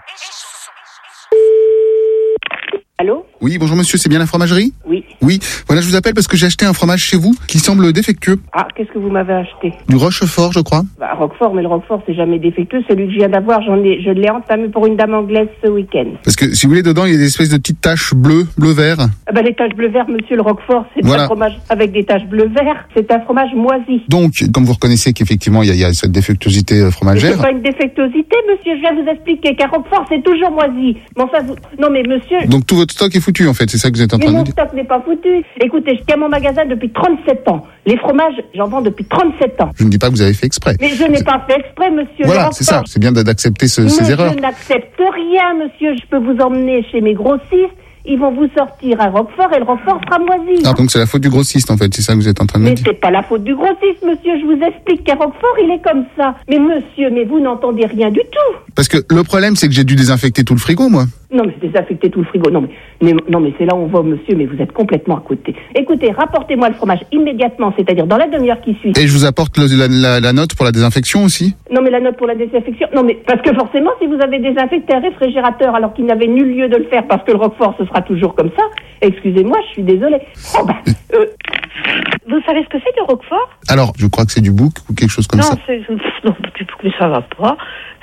Allô? Oui, bonjour monsieur, c'est bien la fromagerie? Oui. Oui, voilà, je vous appelle parce que j'ai acheté un fromage chez vous qui semble défectueux. Ah, qu'est-ce que vous m'avez acheté? Du Rochefort, je crois. Bah, Roquefort, mais le Roquefort, c'est jamais défectueux. Celui que je viens d'avoir, j'en ai, je l'ai entamé pour une dame anglaise ce week-end. Parce que, si vous voulez, dedans, il y a des espèces de petites taches bleues, bleu-vert. Ah bah, les taches bleu-vert, monsieur, le Roquefort, c'est voilà. Un fromage avec des taches bleu-vert. C'est un fromage moisi. Donc, comme vous reconnaissez qu'effectivement, il y, y a cette défectuosité fromagère. C'est pas une défectuosité, monsieur. Je viens vous expliquer qu'un Roquefort, c'est toujours moisi. Mais enfin, vous... Non, mais monsieur... Donc, tout votre stock est foutu, en fait. C'est ça que vous êtes en mais train de mon dire. stock n'est pas foutu. Écoutez, je tiens mon magasin depuis trente-sept ans. Les fromages, j'en vends depuis trente-sept ans. Je ne dis pas que vous avez fait exprès. Mais je n'ai pas fait exprès, monsieur. Voilà, c'est ça. C'est bien d'accepter ce, ces Mais erreurs. je n'accepte rien, monsieur. Je peux vous emmener chez mes grossistes. Ils vont vous sortir un Roquefort et le Roquefort sera moisi. Ah, donc c'est la faute du grossiste, en fait. C'est ça que vous êtes en train de me Mais dire. c'est pas la faute du grossiste, monsieur. Je vous explique qu'un Roquefort, il est comme ça. Mais monsieur, mais vous n'entendez rien du tout. Parce que le problème, c'est que j'ai dû désinfecter tout le frigo, moi. Non, mais désinfecter tout le frigo. Non, mais, mais, non, mais c'est là où on va, monsieur, mais vous êtes complètement à côté. Écoutez, rapportez-moi le fromage immédiatement, c'est-à-dire dans la demi-heure qui suit. Et je vous apporte le- la, la- la note pour la désinfection aussi. Non, mais la note pour la désinfection. Non, mais parce que forcément, si vous avez désinfecté un réfrigérateur alors qu'il n'avait nul lieu de le faire parce que le Roquefort, ce sera toujours comme ça, excusez-moi, je suis désolée. Oh, bah, euh, vous savez ce que c'est, le Roquefort? Alors, je crois que c'est du bouc ou quelque chose comme non, ça. c'est... Non, mais ça va pas.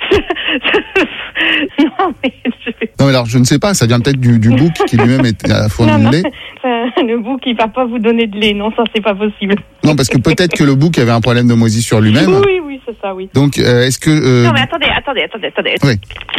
non, mais... Je... Non, mais alors, je ne sais pas, ça vient peut-être du, du bouc qui lui-même est à fournir non, de lait. Non, le bouc, il va pas vous donner de lait. Non, ça, c'est pas possible. Non, parce que peut-être que le bouc avait un problème de moisissure lui-même. Oui, oui, c'est ça, oui. Donc, euh, est-ce que... euh, Non, mais attendez, attendez, attendez, attendez. Oui.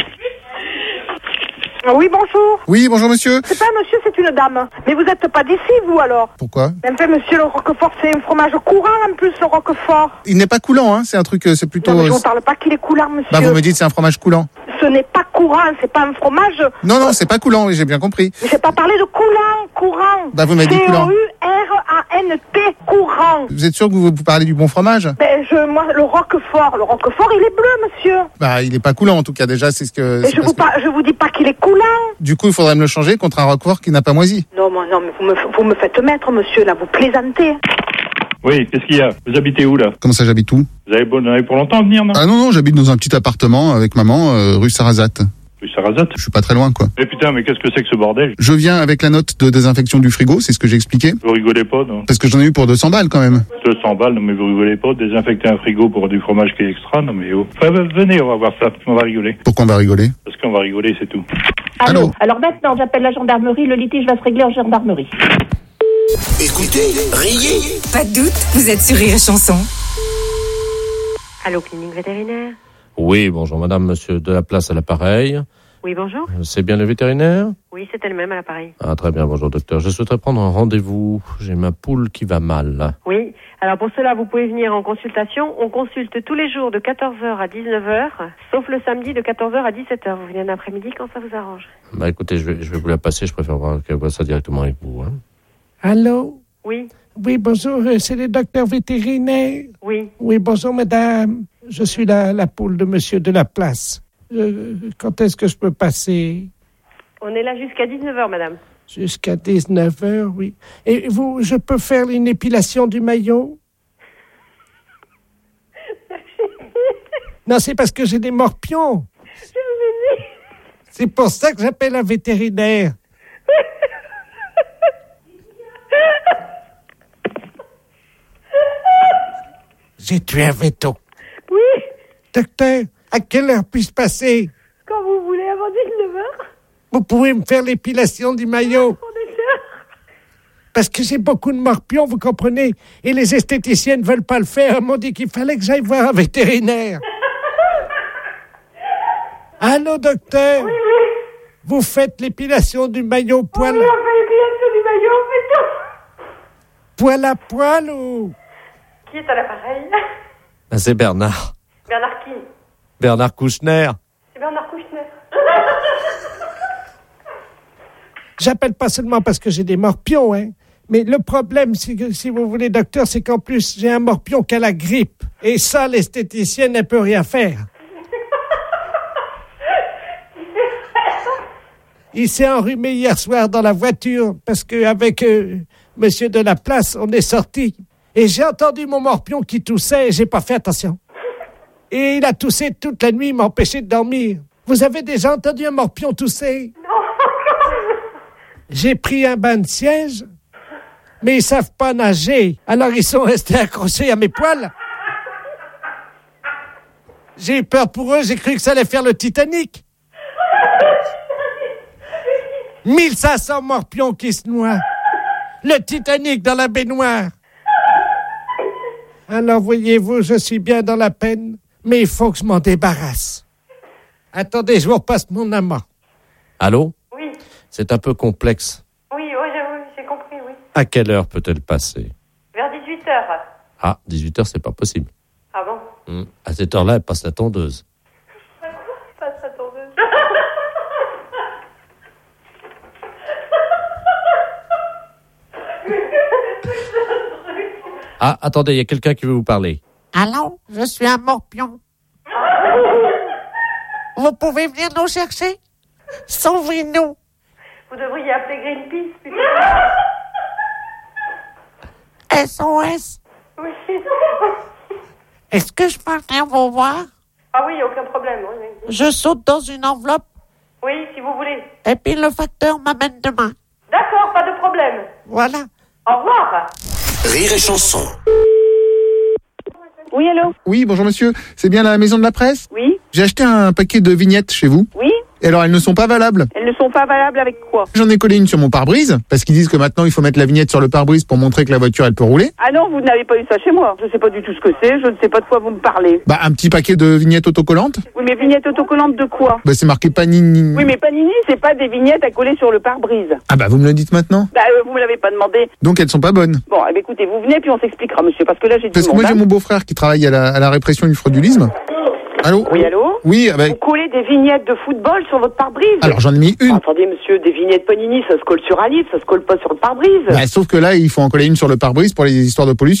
Oui, bonjour. Oui, bonjour monsieur. C'est pas un monsieur, c'est une dame. Mais vous êtes pas d'ici, vous, alors? Pourquoi? En fait, monsieur, le Roquefort, c'est un fromage courant, en plus, le Roquefort. Il n'est pas coulant, hein. C'est un truc, euh, c'est plutôt... Non, mais je vous parle pas qu'il est coulant, monsieur. Bah, vous me dites c'est un fromage coulant. Ce n'est pas courant, c'est pas un fromage... Non, non, c'est pas coulant, oui, j'ai bien compris. Mais j'ai pas parlé de coulant, courant. Bah, vous m'avez dit coulant. C O U R A N T, courant. Vous êtes sûr que vous, vous parlez du bon fromage? Ben, je, moi, le Roquefort, le Roquefort, il est bleu, monsieur. Bah, il est pas coulant en tout cas. Déjà, c'est ce que. Et c'est je vous, parce que- pas, je vous dis pas qu'il est coulant. Du coup, il faudrait me le changer contre un Roquefort qui n'a pas moisi. Non, mais, non, mais vous me, vous me faites mettre, monsieur, là, vous plaisantez. Oui, qu'est-ce qu'il y a? Vous habitez où, là? Comment ça, j'habite où? Vous avez, bon, vous avez pour longtemps à venir, non? Ah non, non, j'habite dans un petit appartement avec maman, euh, rue Sarrazate. Rue Sarrazate? Je suis pas très loin, quoi. Mais putain, mais qu'est-ce que c'est que ce bordel? Je viens avec la note de désinfection du frigo, c'est ce que j'ai expliqué. Vous rigolez pas, non? Parce que j'en ai eu pour deux cents balles quand même. deux cents balles, non mais vous rigolez pas, désinfecter un frigo pour du fromage qui est extra, non mais oh. Enfin, venez, on va voir ça, on va rigoler. Pourquoi on va rigoler? Parce qu'on va rigoler, c'est tout. Allô. Alors maintenant, j'appelle la gendarmerie, le litige va se régler en gendarmerie. Écoutez, riez. Pas de doute, vous êtes sur Rire et Chanson. Allô, clinique vétérinaire? Oui, bonjour madame, monsieur de la place à l'appareil. Oui, bonjour. C'est bien le vétérinaire? Oui, c'est elle-même à l'appareil. Ah, très bien, bonjour docteur. Je souhaiterais prendre un rendez-vous. J'ai ma poule qui va mal. Oui, alors pour cela, vous pouvez venir en consultation. On consulte tous les jours de quatorze heures à dix-neuf heures, sauf le samedi de quatorze heures à dix-sept heures. Vous venez en après-midi quand ça vous arrange. Bah écoutez, je vais, je vais vous la passer, je préfère voir qu'elle voit ça directement avec vous. Hein. Allô? Oui. Oui, bonjour, euh, c'est le docteur vétérinaire. Oui. Oui, bonjour madame. Je suis la, la poule de monsieur de la place. Euh, quand est-ce que je peux passer? On est là jusqu'à dix-neuf heures, madame. Jusqu'à dix-neuf heures, oui. Et vous, je peux faire une épilation du maillot? Non, c'est parce que j'ai des morpions. C'est pour ça que j'appelle un vétérinaire. J'ai tué un veto. Oui. Docteur, à quelle heure puis-je passer? Quand vous voulez, avant dix-neuf heures. Vous pouvez me faire l'épilation du maillot? Parce que j'ai beaucoup de morpions, vous comprenez? Et les esthéticiennes ne veulent pas le faire. Elles m'ont dit qu'il fallait que j'aille voir un vétérinaire. Allô, docteur? Oui, oui. Vous faites l'épilation du maillot poil... Oui, on fait l'épilation du maillot, on fait tout. Poil à poil ou... Qui est à l'appareil? Ah, c'est Bernard. Bernard qui? Bernard Kouchner. C'est Bernard Kouchner. J'appelle pas seulement parce que j'ai des morpions, hein. Mais le problème, si, si vous voulez, docteur, c'est qu'en plus, j'ai un morpion qui a la grippe. Et ça, l'esthéticienne ne peut rien faire. Il s'est enrhumé hier soir dans la voiture parce qu'avec euh, monsieur de la place, on est sortis. Et j'ai entendu mon morpion qui toussait et j'ai pas fait attention. Et il a toussé toute la nuit, il m'a empêché de dormir. Vous avez déjà entendu un morpion tousser? Non. J'ai pris un bain de siège, mais ils savent pas nager. Alors ils sont restés accrochés à mes poils. J'ai eu peur pour eux, j'ai cru que ça allait faire le Titanic. mille cinq cents morpions qui se noient. Le Titanic dans la baignoire. Alors, voyez-vous, je suis bien dans la peine, mais il faut que je m'en débarrasse. Attendez, je vous repasse mon amant. Allô? Oui. C'est un peu complexe. Oui, oui, oui, j'ai compris, oui. À quelle heure peut-elle passer? Vers dix-huit heures. Ah, dix-huit heures, c'est pas possible. Ah bon? Hum. À cette heure-là, elle passe la tondeuse. Pas sa tondeuse. Ah, attendez, il y a quelqu'un qui veut vous parler. Allô, je suis un morpion. Vous pouvez venir nous chercher? Sauvez-nous. Vous devriez appeler Greenpeace, plutôt. S O S. Oui. Est-ce que je peux venir vous voir? Ah oui, aucun problème. Oui, oui. Je saute dans une enveloppe Oui, si vous voulez. et puis le facteur m'amène demain. D'accord, pas de problème. Voilà. Au revoir. Rire et Chanson. Oui, allô? Oui, bonjour monsieur. C'est bien la maison de la presse? Oui. J'ai acheté un paquet de vignettes chez vous. Oui. Et alors, elles ne sont pas valables. Elles ne sont pas valables avec quoi? J'en ai collé une sur mon pare-brise, parce qu'ils disent que maintenant, il faut mettre la vignette sur le pare-brise pour montrer que la voiture, elle peut rouler. Ah non, vous n'avez pas eu ça chez moi. Je sais pas du tout ce que c'est, je ne sais pas de quoi vous me parlez. Bah, un petit paquet de vignettes autocollantes. Oui, mais vignettes autocollantes de quoi? Bah, c'est marqué Panini. Oui, mais Panini, c'est pas des vignettes à coller sur le pare-brise. Ah bah, vous me le dites maintenant. Bah, euh, vous me l'avez pas demandé. Donc, elles sont pas bonnes. Bon, eh bien, écoutez, vous venez puis on s'expliquera, monsieur, parce que là, j'ai du Parce que monde, moi, j'ai hein. mon beau-frère qui travaille à la, à la répression du fraudulisme. Allô? Oui, allô? Oui, ah bah, Vous collez des vignettes de football sur votre pare-brise? alors j'en ai mis une. Oh, attendez, monsieur, des vignettes Panini, ça se colle sur un livre, ça se colle pas sur le pare-brise. Bah, sauf que là, il faut en coller une sur le pare-brise pour les histoires de pollution. Bah, c'est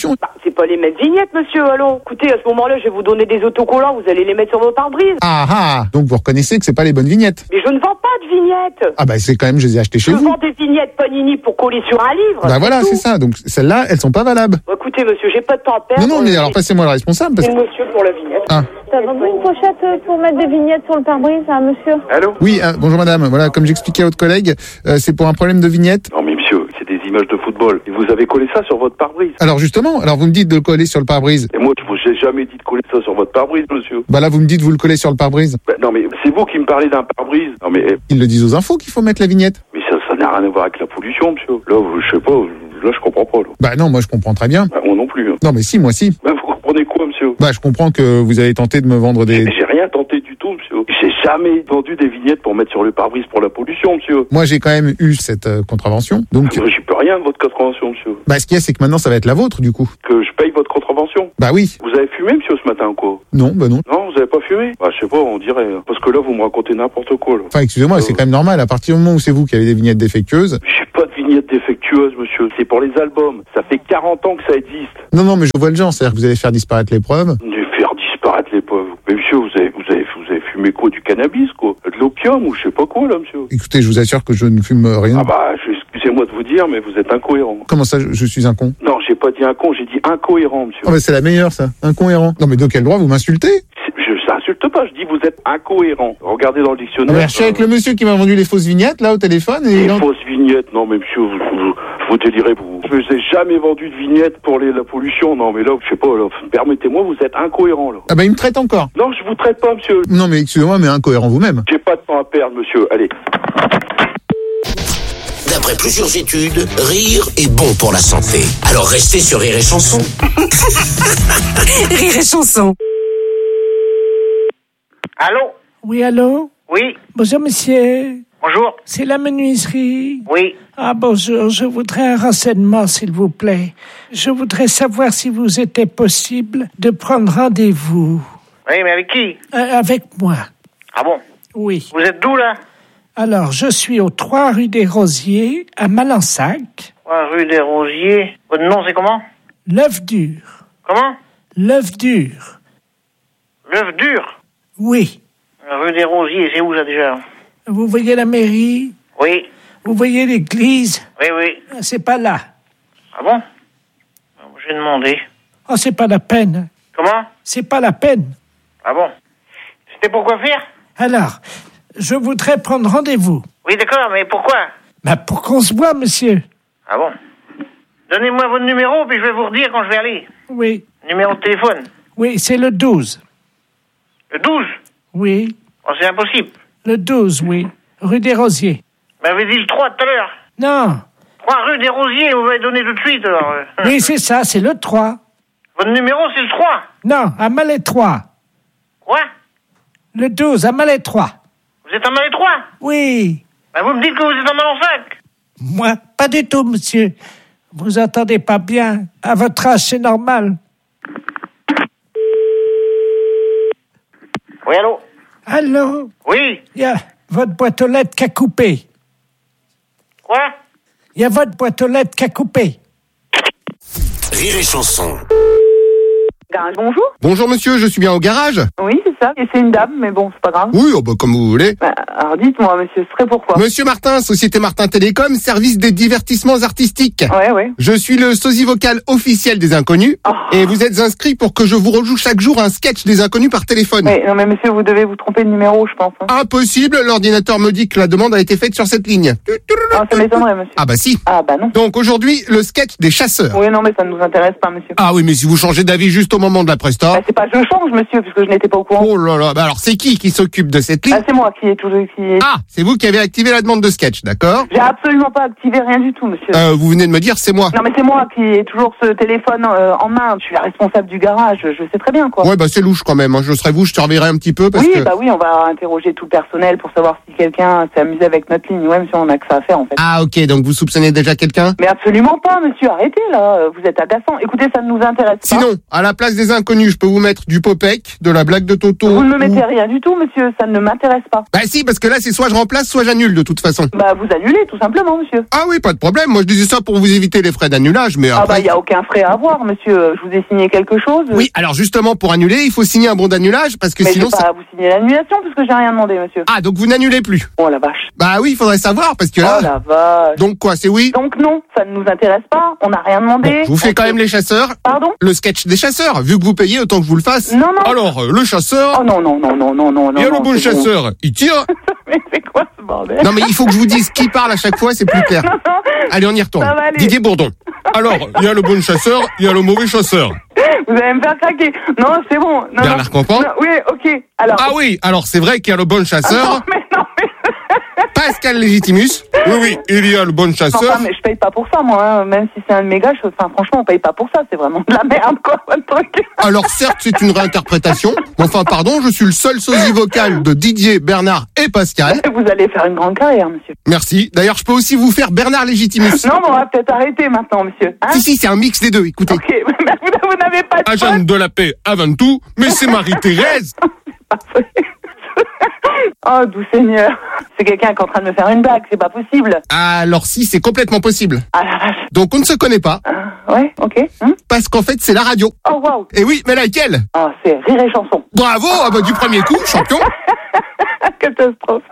c'est pas les mêmes vignettes, monsieur, allô. Écoutez, à ce moment-là, je vais vous donner des autocollants, vous allez les mettre sur vos pare-brises. Ah ah, donc vous reconnaissez que c'est pas les bonnes vignettes. Mais je ne vends pas de vignettes. Ah bah c'est quand même, je les ai achetées chez je vous. vends des vignettes Panini pour coller sur un livre. Bah voilà, c'est ça. Donc celles-là, elles sont pas valables. Bon, écoutez, monsieur, j'ai pas de temps à perdre. Non, non, mais alors passez-moi le responsable. Parce... C'est le monsieur pour la vignette. Ah. T'as vendu une pochette pour mettre des vignettes sur le pare-brise à un monsieur? Allô? Oui, euh, bonjour madame. Voilà, comme j'expliquais à votre collègue, euh, c'est pour un problème de vignette. Non mais monsieur, c'est des images de football. Et vous avez collé ça sur votre pare-brise. Alors justement, alors vous me dites de le coller sur le pare-brise. Et moi, je vous ai jamais dit de coller ça sur votre pare-brise, monsieur. Bah là, vous me dites vous le collez sur le pare-brise. Bah, non mais c'est vous qui me parlez d'un pare-brise. Non mais... Ils le disent aux infos qu'il faut mettre la vignette. Mais ça, ça n'a rien à voir avec la pollution, monsieur. Là, je sais pas, là je comprends pas. Là. Bah non, moi je comprends très bien. Bah, moi non plus. Hein. Non mais si, moi si. Bah, vous comprenez quoi, monsieur? Bah je comprends que vous avez tenté de me vendre des... Mais j'ai rien tenté du tout, monsieur. J'ai jamais vendu des vignettes pour mettre sur le pare-brise pour la pollution, monsieur. Moi j'ai quand même eu cette euh, contravention. Donc... Ah, moi, j'y peux rien de votre contravention, monsieur. Bah ce qu'il y a, c'est que maintenant ça va être la vôtre, du coup. Que je paye votre contravention? Bah oui. Vous avez fumé, monsieur, ce matin, quoi? Non, bah non. Non, vous avez pas fumé? Bah je sais pas, on dirait. Parce que là, vous me racontez n'importe quoi, là. Enfin, excusez-moi, euh... c'est quand même normal. À partir du moment où c'est vous qui avez des vignettes défectueuses... J'ai pas de vignettes défectueuses, monsieur. C'est pour les albums. Ça fait quarante ans que ça existe. Non, non, mais je vois le genre. C'est-à-dire que vous allez faire disparaître les preuves. De faire disparaître les preuves. Mais monsieur, vous avez, vous avez, vous avez fumé quoi? Du cannabis, quoi? De l'opium ou je sais pas quoi, là, monsieur? Écoutez, je vous assure que je ne fume rien. Ah bah, je, excusez-moi de vous dire, mais vous êtes incohérent. Comment ça, je, je suis un con? Non, j'ai pas dit un con, j'ai dit incohérent, monsieur. Ah bah c'est la meilleure, ça. Incohérent. Non mais de quel droit vous m'insultez? Je n'insulte pas, je dis vous êtes incohérent. Regardez dans le dictionnaire. Ah bah, je suis avec euh... le monsieur qui m'a vendu les fausses vignettes, là, au téléphone. Et les il... fausses vignettes? Non mais monsieur, vous, vous, vous délirez, vous. Je vous ai jamais vendu de vignettes pour les, la pollution. Non mais là, je sais pas, là, permettez-moi, vous êtes incohérent, là. Ah bah il me traite encore. Non, je vous traite pas, monsieur. Non mais excusez-moi, mais incohérent vous-même. J'ai pas de temps à perdre, monsieur, allez. D'après plusieurs études, rire est bon pour la santé. Alors restez sur Rire et Chanson. Rire et Chanson. Allô? Oui, allô? Oui. Bonjour, monsieur. Bonjour. C'est la menuiserie? Oui. Ah, bonjour. Je voudrais un renseignement, s'il vous plaît. Je voudrais savoir si vous était possible de prendre rendez-vous. Oui, mais avec qui? Euh, avec moi. Ah bon? Oui. Vous êtes d'où, là? Alors, je suis au trois rue des Rosiers, à Malensac. trois rue des Rosiers. Votre nom, c'est comment? L'œuf dur. Comment? L'œuf dur. L'œuf dur? Oui. Rue des Rosiers, c'est où, ça, déjà? Vous voyez la mairie? Oui. Vous voyez l'église? Oui, oui. C'est pas là. Ah bon? J'ai demandé. Oh, c'est pas la peine. Comment? C'est pas la peine. Ah bon? C'était pour quoi faire? Alors, je voudrais prendre rendez-vous. Oui, d'accord, mais pourquoi? Bah, pour qu'on se voit, monsieur. Ah bon? Donnez-moi votre numéro, puis je vais vous redire quand je vais aller. Oui. Numéro de téléphone? Oui, c'est le douze. Le douze? Oui. Oh, c'est impossible. Le douze, oui. Rue des Rosiers. Vous m'avez dit le trois tout à l'heure. Non. trois rue des Rosiers, vous m'avez donné tout de suite, alors. Oui, c'est ça, c'est le trois. Votre numéro, c'est le trois? Non, à Malétroit. Quoi? Le douze, à Malétroit. Vous êtes à Malétroit? Oui. Ben, vous me dites que vous êtes à Malensac? Moi, pas du tout, monsieur. Vous entendez pas bien. À votre âge, c'est normal. Oui, allô? Allô? Oui. Il y a votre boîte aux lettres qui a coupé. Quoi? Il y a votre boîte aux lettres qui a coupé. Rire et Chanson. Bonjour. Bonjour monsieur, je suis bien au garage? Oui, c'est ça. Et c'est une dame, mais bon, c'est pas grave. Oui, oh bah, comme vous voulez. Bah, alors dites-moi, monsieur, ce serait pourquoi? Monsieur Martin, Société Martin Télécom, service des divertissements artistiques. Ouais, ouais. Je suis le sosie vocal officiel des Inconnus. Oh. Et vous êtes inscrit pour que je vous rejoue chaque jour un sketch des Inconnus par téléphone. Mais, non mais monsieur, vous devez vous tromper de numéro, je pense. Hein. Impossible, l'ordinateur me dit que la demande a été faite sur cette ligne. Ah, ça m'étonnerait, monsieur. Ah bah si. Ah bah non. Donc aujourd'hui, le sketch des chasseurs. Oui, non mais ça ne nous intéresse pas, monsieur. Ah oui, mais si vous changez d'avis juste au moment de la presta... Bah, c'est pas je change, monsieur, puisque je n'étais pas au courant. Oh là là, bah alors c'est qui qui s'occupe de cette ligne? Ah, c'est moi qui est toujours... Qui est... Ah, c'est vous qui avez activé la demande de sketch, d'accord? J'ai absolument pas activé rien du tout, monsieur. Euh, vous venez de me dire c'est moi. Non mais c'est moi qui ai toujours ce téléphone euh, en main. Je suis la responsable du garage, je sais très bien, quoi. Ouais, bah c'est louche quand même, hein. Je serais vous, je te reverrai un petit peu parce oui, que... bah oui, on va interroger tout le personnel pour savoir si quelqu'un s'est amusé avec notre ligne. Ouais, monsieur, on a que ça à faire, en fait. Ah ok, donc vous soupçonnez déjà quelqu'un? Mais absolument pas, monsieur, arrêtez, là. Vous êtes agaçant. Écoutez, ça ne nous intéresse pas. Sinon, à la place place des inconnus, je peux vous mettre du Popek, de la blague de Toto. Vous ne me mettez ou... rien du tout, monsieur. Ça ne m'intéresse pas. Bah si, parce que là, c'est soit je remplace, soit j'annule de toute façon. Bah, vous annulez, tout simplement, monsieur. Ah oui, pas de problème. Moi, je disais ça pour vous éviter les frais d'annulage, mais Ah après... bah, il n'y a aucun frais à avoir, monsieur. Je vous ai signé quelque chose. Oui, alors justement, pour annuler, il faut signer un bon d'annulage, parce que Mais sinon... je vais pas vous signer l'annulation, puisque j'ai rien demandé, monsieur. Ah, donc vous n'annulez plus? Oh la vache. Bah oui, il faudrait savoir, parce que là... Oh la vache. Donc quoi, c'est oui? Donc non, ça ne nous intéresse pas. On n'a rien demandé. Bon, je vous fais quand même les chasseurs. Pardon? Le sketch des chasseurs. Vu que vous payez, autant que je vous le fasse. Non, non. Alors, euh, le chasseur... Oh non, non, non, non, non, non, non. Il y a non, le bon c'est chasseur, il tire. Mais c'est quoi ce bordel? Non, mais il faut que je vous dise qui parle à chaque fois, c'est plus clair. Non, non. Allez, on y retourne. Ça va aller. Didier Bourdon. Alors, il y a le bon chasseur, il y a le mauvais chasseur. Vous allez me faire craquer. Non, c'est bon. Non, Bernard non. Campan. Non, oui, ok. Alors. Ah oui, alors c'est vrai qu'il y a le bon chasseur. Ah non, mais non, mais... Pascal Légitimus. Oui, oui, il y a le bon chasseur. Enfin, mais je paye pas pour ça, moi. Hein. Même si c'est un méga, je... enfin, franchement, on paye pas pour ça. C'est vraiment de la merde, quoi, votre truc. Alors certes, c'est une réinterprétation. Mais enfin, pardon, je suis le seul sosie vocal de Didier, Bernard et Pascal. Vous allez faire une grande carrière, monsieur. Merci. D'ailleurs, je peux aussi vous faire Bernard Légitimus. Non, mais on va peut-être arrêter maintenant, monsieur. Hein si, si, c'est un mix des deux, écoutez. Ok, mais vous, vous n'avez pas de Agent de la paix avant tout, mais c'est Marie-Thérèse. Oh, doux Seigneur. C'est quelqu'un qui est en train de me faire une blague, c'est pas possible. Alors si, c'est complètement possible. Ah la vache. Donc on ne se connaît pas. Euh, ouais, ok. Hum Parce qu'en fait, c'est la radio. Oh, waouh. Et oui, mais laquelle? Oh, c'est Rire et Chanson. Bravo, ah bah, du premier coup, champion. Catastrophe.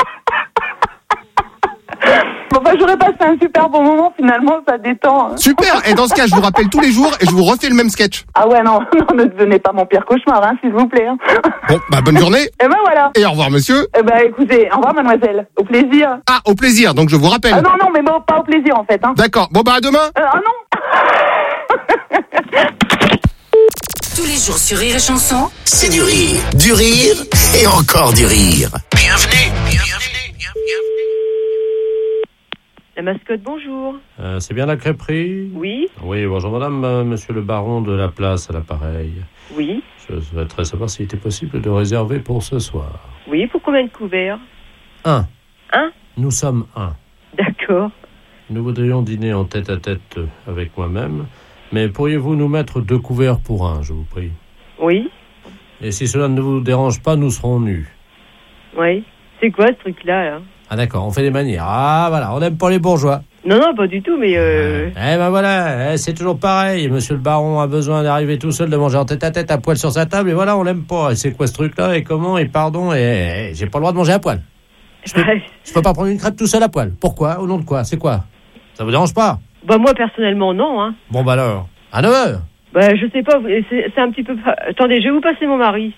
Bon, bah, j'aurais passé un super bon moment, finalement, ça détend. Hein. Super. Et dans ce cas, je vous rappelle tous les jours et je vous refais le même sketch. Ah ouais, non, non, ne devenez pas mon pire cauchemar, hein, s'il vous plaît. Hein. Bon, bah, bonne journée. Et ben voilà. Et au revoir, monsieur. Eh ben, écoutez, au revoir, mademoiselle. Au plaisir. Ah, au plaisir, donc je vous rappelle. Ah non, non, mais bon, pas au plaisir, en fait. Hein. D'accord. Bon, bah, à demain. Euh, ah non. Tous les jours sur Rire et Chanson, C'est du rire, du rire et encore du rire. Bienvenue, bienvenue, bienvenue. La mascotte, bonjour. Euh, c'est bien la crêperie? Oui. Oui, bonjour madame, euh, monsieur le baron de la place à l'appareil. Oui. Je souhaiterais savoir s'il était possible de réserver pour ce soir. Oui, pour combien de couverts? Un. Un? Nous sommes un. D'accord. Nous voudrions dîner en tête-à-tête avec moi-même, mais pourriez-vous nous mettre deux couverts pour un, je vous prie? Oui. Et si cela ne vous dérange pas, nous serons nus. Oui. C'est quoi ce truc-là, là? Ah d'accord, on fait des manières. Ah voilà, on n'aime pas les bourgeois. Non, non, pas du tout, mais... Euh... Eh ben voilà, eh, c'est toujours pareil. Monsieur le baron a besoin d'arriver tout seul, de manger en tête-à-tête à poil sur sa table, et voilà, on l'aime pas. Et c'est quoi ce truc-là, et comment, et pardon, et, et j'ai pas le droit de manger à poil. Je peux, je peux pas prendre une crêpe tout seul à poil. Pourquoi? Au nom de quoi? C'est quoi? Ça vous dérange pas? Bah moi, personnellement, non, hein. Bon bah alors, à neuf heures. Bah je sais pas, c'est, c'est un petit peu... Attendez, je vais vous passer mon mari.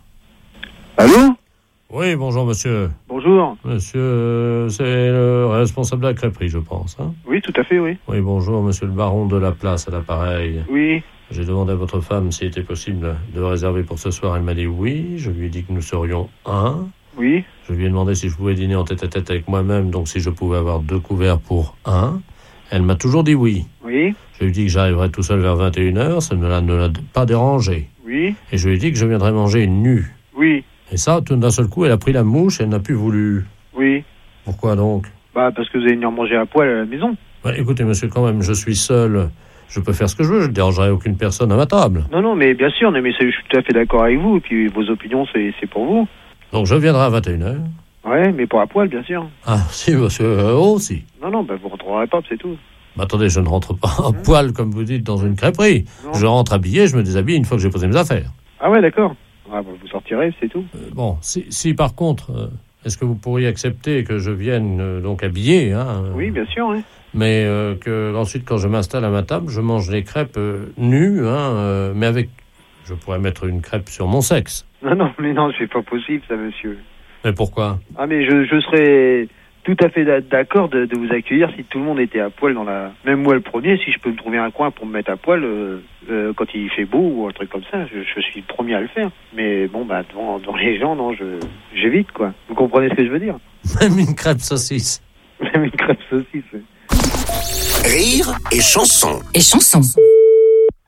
Allô? Oui, bonjour monsieur. Bonjour. Monsieur, euh, c'est le responsable de la crêperie, je pense. Hein? Oui, tout à fait, oui. Oui, bonjour monsieur le baron de la place à l'appareil. Oui. J'ai demandé à votre femme s'il était possible de réserver pour ce soir. Elle m'a dit oui. Je lui ai dit que nous serions un. Oui. Je lui ai demandé si je pouvais dîner en tête-à-tête avec moi-même, donc si je pouvais avoir deux couverts pour un. Elle m'a toujours dit oui. Oui. Je lui ai dit que j'arriverais tout seul vers vingt et une heures. Ça ne l'a, ne l'a pas dérangé. Oui. Et je lui ai dit que je viendrais manger nu. Oui. Et ça, tout d'un seul coup, elle a pris la mouche et elle n'a plus voulu. Oui. Pourquoi donc? Bah, parce que vous allez venir manger à poil à la maison. Ouais, écoutez, monsieur, quand même, je suis seul. Je peux faire ce que je veux, je ne dérangerai aucune personne à ma table. Non, non, mais bien sûr, mais je suis tout à fait d'accord avec vous. Et puis, vos opinions, c'est, c'est pour vous. Donc, je viendrai à vingt et une heures. Ouais, mais pour à poil, bien sûr. Ah, si, monsieur, euh, oh, si. Non, non, bah, vous rentrerez pas, c'est tout. Bah, attendez, je ne rentre pas à poil, comme vous dites, dans une crêperie. Non. Je rentre habillé, je me déshabille une fois que j'ai posé mes affaires. Ah ouais, d'accord. Ah, bah, vous sortirez, c'est tout. Euh, bon, si, si par contre, euh, est-ce que vous pourriez accepter que je vienne euh, donc habillé, hein, euh, Oui, bien sûr, oui. mais euh, que ensuite, quand je m'installe à ma table, je mange les crêpes euh, nues, hein, euh, mais avec... Je pourrais mettre une crêpe sur mon sexe. Non, non, mais non, c'est pas possible, ça, monsieur. Mais pourquoi? Ah, mais je, je serais tout à fait d'accord de, de vous accueillir si tout le monde était à poil dans la... Même moi, le premier, si je peux me trouver un coin pour me mettre à poil euh, euh, quand il fait beau ou un truc comme ça, je, je suis le premier à le faire. Mais bon, bah, devant, devant les gens, non, je, j'évite, quoi. Vous comprenez ce que je veux dire? Même une crêpe saucisse. Même une crêpe saucisse, oui. Rire et chanson. Et chanson.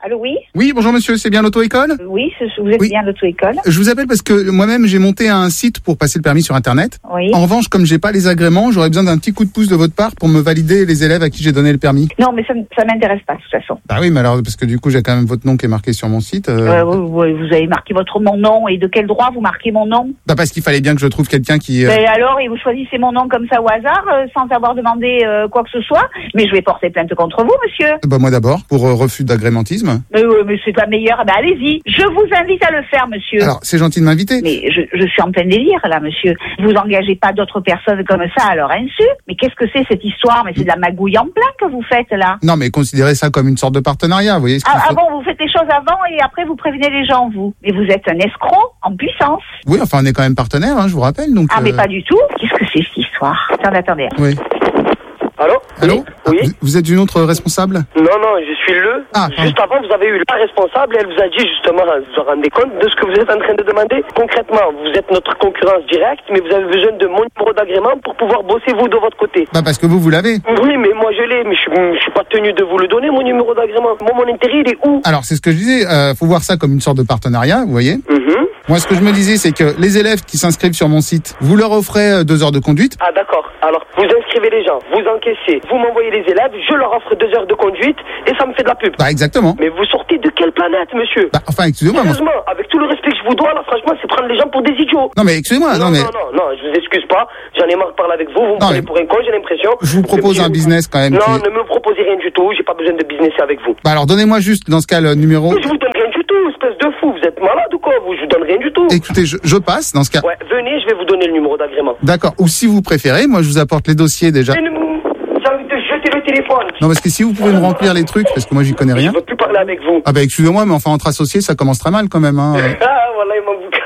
Allô, oui? Oui, bonjour monsieur, c'est bien l'auto-école? Oui, ce- vous êtes Oui. bien à l'auto-école. Je vous appelle parce que moi-même j'ai monté un site pour passer le permis sur internet. Oui. En revanche, comme j'ai pas les agréments, j'aurais besoin d'un petit coup de pouce de votre part pour me valider les élèves à qui j'ai donné le permis. Non, mais ça, m- ça m'intéresse pas, de toute façon. Bah oui, mais alors parce que du coup j'ai quand même votre nom qui est marqué sur mon site. euh, Euh, vous, vous- vous avez marqué votre mon nom, et de quel droit vous marquez mon nom? Bah parce qu'il fallait bien que je trouve quelqu'un qui. euh, Ben alors, et vous choisissez mon nom comme ça au hasard, euh, sans avoir demandé euh, quoi que ce soit. Mais je vais porter plainte contre vous, monsieur. Bah moi d'abord pour euh, refus d'agrémentisme. Mais, euh, mais c'est la meilleure. Ben allez-y. Je vous invite à le faire, monsieur. Alors c'est gentil de m'inviter. Mais je, je suis en plein délire, là, monsieur. Vous engagez pas d'autres personnes comme ça à leur insu. Mais qu'est-ce que c'est, cette histoire? Mais c'est de la magouille en plein que vous faites, là. Non mais considérez ça comme une sorte de partenariat, vous voyez ce qu'il Ah, ah faut- bon, vous faites les choses avant et après vous prévenez les gens, vous. Mais vous êtes un escroc en puissance. Oui, enfin on est quand même partenaires, hein, je vous rappelle. Donc. Ah, mais euh, pas du tout. Qu'est-ce que c'est, cette histoire? Attendez, attendez. Oui. Allô? Allô? Oui. Vous, vous êtes une autre responsable? Non, non, je suis le. Ah, Juste avant, vous avez eu la responsable et elle vous a dit justement, vous vous rendez compte de ce que vous êtes en train de demander? Concrètement, vous êtes notre concurrence directe, mais vous avez besoin de mon numéro d'agrément pour pouvoir bosser vous de votre côté. Bah parce que vous, vous l'avez. Oui, mais moi je l'ai, mais je suis, je suis pas tenu de vous le donner, mon numéro d'agrément. Moi, mon intérêt, il est où? Alors c'est ce que je disais, euh, faut voir ça comme une sorte de partenariat, vous voyez. Mhm. Moi ce que je me disais c'est que les élèves qui s'inscrivent sur mon site, vous leur offrez euh, deux heures de conduite. Ah d'accord. Alors, vous inscrivez les gens, vous encaissez, vous m'envoyez les élèves, je leur offre deux heures de conduite et ça me fait de la pub. Bah exactement. Mais vous sortez de quelle planète, monsieur? Bah, enfin excusez-moi. moi- Sérieusement, avec tout le respect que je vous dois, là, franchement, c'est prendre les gens pour des idiots. Non mais excusez-moi, non, non, mais non, non, non, je vous excuse pas. J'en ai marre de parler avec vous. Vous me Non, prenez mais- pour un con, j'ai l'impression. je vous propose un business quand même. Non, qui- ne me proposez rien du tout. J'ai pas besoin de businesser avec vous. Bah alors donnez-moi juste dans ce cas le numéro. Mais je vous donne rien du tout, espèce de fou. Vous êtes malade ou quoi? Vous, je vous donne rien du tout. Écoutez, je, je passe dans ce cas. Ouais, venez, je vais vous donner le numéro d'agrément. D'accord. Ou si vous préférez, moi je vous apporte les dossiers déjà. Mais ne me- J'ai envie de jeter le téléphone. Non parce que si vous pouvez me remplir les trucs, parce que moi j'y connais rien. Je veux plus parler avec vous. Ah bah excusez-moi, mais enfin entre associés ça commence très mal quand même. Hein. Ah, voilà, il m'a bouclé.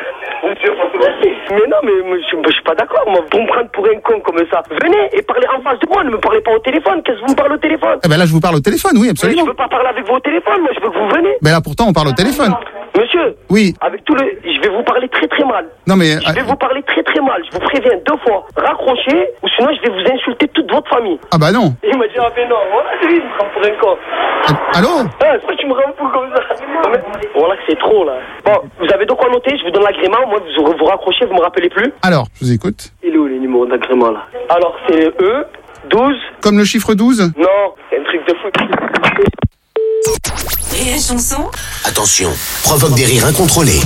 Mais non, mais moi, je, je suis pas d'accord, moi. Vous me prendre pour un con comme ça. Venez et parlez en face de moi, ne me parlez pas au téléphone. Qu'est-ce que vous me parlez au téléphone? Ah bah là je vous parle au téléphone, oui Mais absolument. je veux pas parler avec vous au téléphone, moi je veux que vous venez. Mais là pourtant on parle au téléphone. Monsieur, Oui. avec tout le... Je vais vous parler très très mal. Non mais Je vais vous parler très très mal, je vous préviens deux fois. Raccrochez, ou sinon je vais vous insulter toute votre famille. ah bah non. Il m'a dit, ah ben non, voilà, lui, il me prend pour un con. Allô? Ah, c'est pas que tu me rends fou comme ça. Non, mais- Voilà que c'est trop là. Bon, vous avez de quoi noter, je vous donne l'agrément, moi vous vous raccrochez, vous me rappelez plus. Alors, je vous écoute. Il est où les numéros d'agrément là? Alors c'est E, douze. Comme le chiffre douze? Non, c'est un truc de fou. Rire et chanson. Attention, provoque des rires incontrôlés.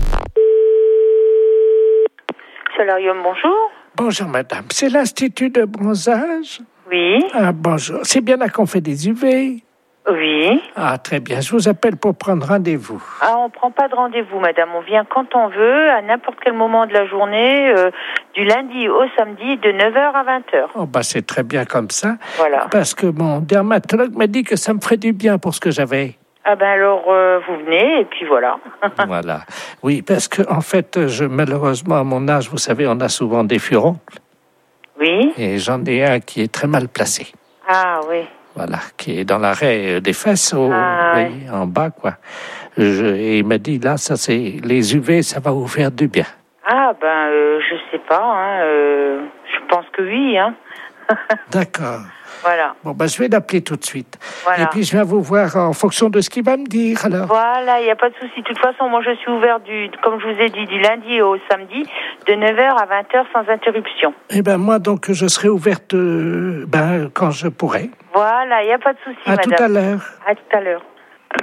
Solarium, bonjour. Bonjour madame, c'est l'Institut de bronzage? Oui. Ah bonjour, c'est bien là qu'on fait des U V? Oui. Ah très bien, je vous appelle pour prendre rendez-vous. Ah, on prend pas de rendez-vous, madame. On vient quand on veut, à n'importe quel moment de la journée, euh, du lundi au samedi, de neuf heures à vingt heures. Oh bah c'est très bien comme ça. Voilà. Parce que mon dermatologue m'a dit que ça me ferait du bien pour ce que j'avais. Ah ben alors, euh, vous venez, et puis voilà. Voilà. Oui, parce que en fait, je, malheureusement, à mon âge, vous savez, on a souvent des furoncles. Oui. Et j'en ai un qui est très mal placé. Ah oui. Voilà, qui est dans l'arrêt des fesses, au, Ah, oui, en bas, quoi. Je, et il m'a dit, là, ça c'est les U V, ça va vous faire du bien. Ah ben, euh, je sais pas, hein, euh, je pense que oui, hein. D'accord. Voilà. Bon, ben, je vais l'appeler tout de suite. Voilà. Et puis, je viens vous voir en fonction de ce qu'il va me dire, alors. Voilà, il n'y a pas de souci. De toute façon, moi, je suis ouvert, du, comme je vous ai dit, du lundi au samedi, de neuf heures à vingt heures sans interruption. Eh ben, moi, donc, je serai ouverte, euh, ben, quand je pourrai. Voilà, il n'y a pas de souci, À madame. tout à l'heure. À tout à l'heure.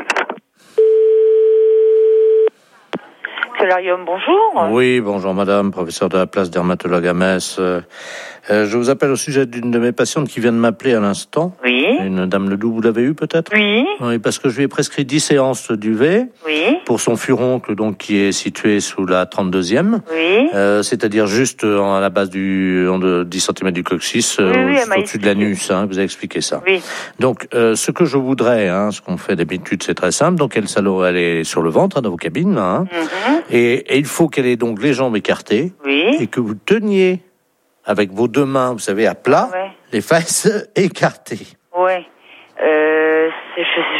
Solarium, bonjour. Oui, bonjour madame, professeur de la place dermatologue à Metz. Euh, euh, je vous appelle au sujet d'une de mes patientes qui vient de m'appeler à l'instant. Oui. Une dame Ledoux, vous l'avez eu peut-être? Oui. Oui, parce que je lui ai prescrit dix séances d'U V. Oui. Pour son furoncle, donc, qui est situé sous la trente-deuxième. Oui. Euh, c'est-à-dire juste en- à la base du, en de dix centimètres du coccyx, euh, Oui, oui, elle juste m'a au-dessus de l'anus, hein, vous avez expliqué ça. Oui. Donc, euh, ce que je voudrais, hein, ce qu'on fait d'habitude, c'est très simple. Donc, elle, s'allo- elle est sur le ventre, hein, dans vos cabines, là, hein. Mhm. et, et il faut qu'elle ait donc les jambes écartées. Oui. Et que vous teniez avec vos deux mains, vous savez, à plat, Ouais. les fesses écartées. Ouais. Euh, c'est- je,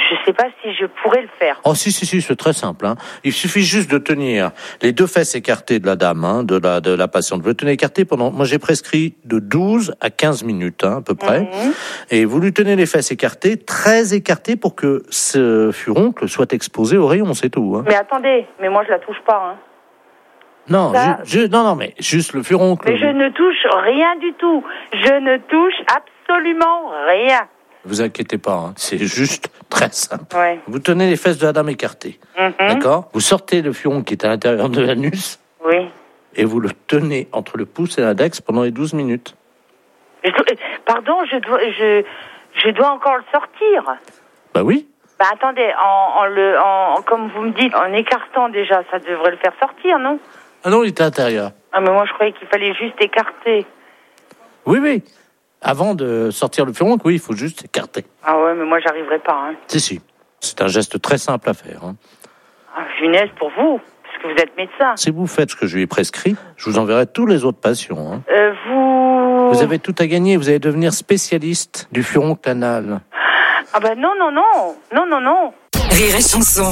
je sais pas si je pourrais le faire. Oh si, si, si, c'est très simple. Hein. Il suffit juste de tenir les deux fesses écartées de la dame, hein, de, la, de la patiente. Vous le tenez écarté pendant... Moi, j'ai prescrit de douze à quinze minutes, hein, à peu près. Mmh. Et vous lui tenez les fesses écartées, très écartées, pour que ce furoncle soit exposé au rayon, c'est tout. Hein. Mais attendez, mais moi, je la touche pas, hein. Non, je, je, non, non, mais juste le furoncle. Mais je ne touche rien du tout. Je ne touche absolument rien. Vous inquiétez pas, hein. C'est juste très simple. Ouais. Vous tenez les fesses de la dame écartées, mm-hmm. d'accord ? Vous sortez le furon qui est à l'intérieur de l'anus. Oui. Et vous le tenez entre le pouce et l'index pendant les douze minutes. Je dois, pardon, je dois, je, je dois encore le sortir. Bah oui. Bah attendez, en, en le, en, comme vous me dites, en écartant déjà, ça devrait le faire sortir, non ? Ah non, il était à l'intérieur. Ah mais moi je croyais qu'il fallait juste écarter. Oui, oui. Avant de sortir le furon, oui, il faut juste écarter. Ah ouais, mais moi j'arriverai pas. Hein. Si, si. C'est un geste très simple à faire. Hein. Ah, funeste pour vous, parce que vous êtes médecin. Si vous faites ce que je lui ai prescrit, je vous enverrai tous les autres patients. Hein. Euh, vous... Vous avez tout à gagner, vous allez devenir spécialiste du furoncle anal. Ah bah non, non, non, non, non, non. Rire et chanson.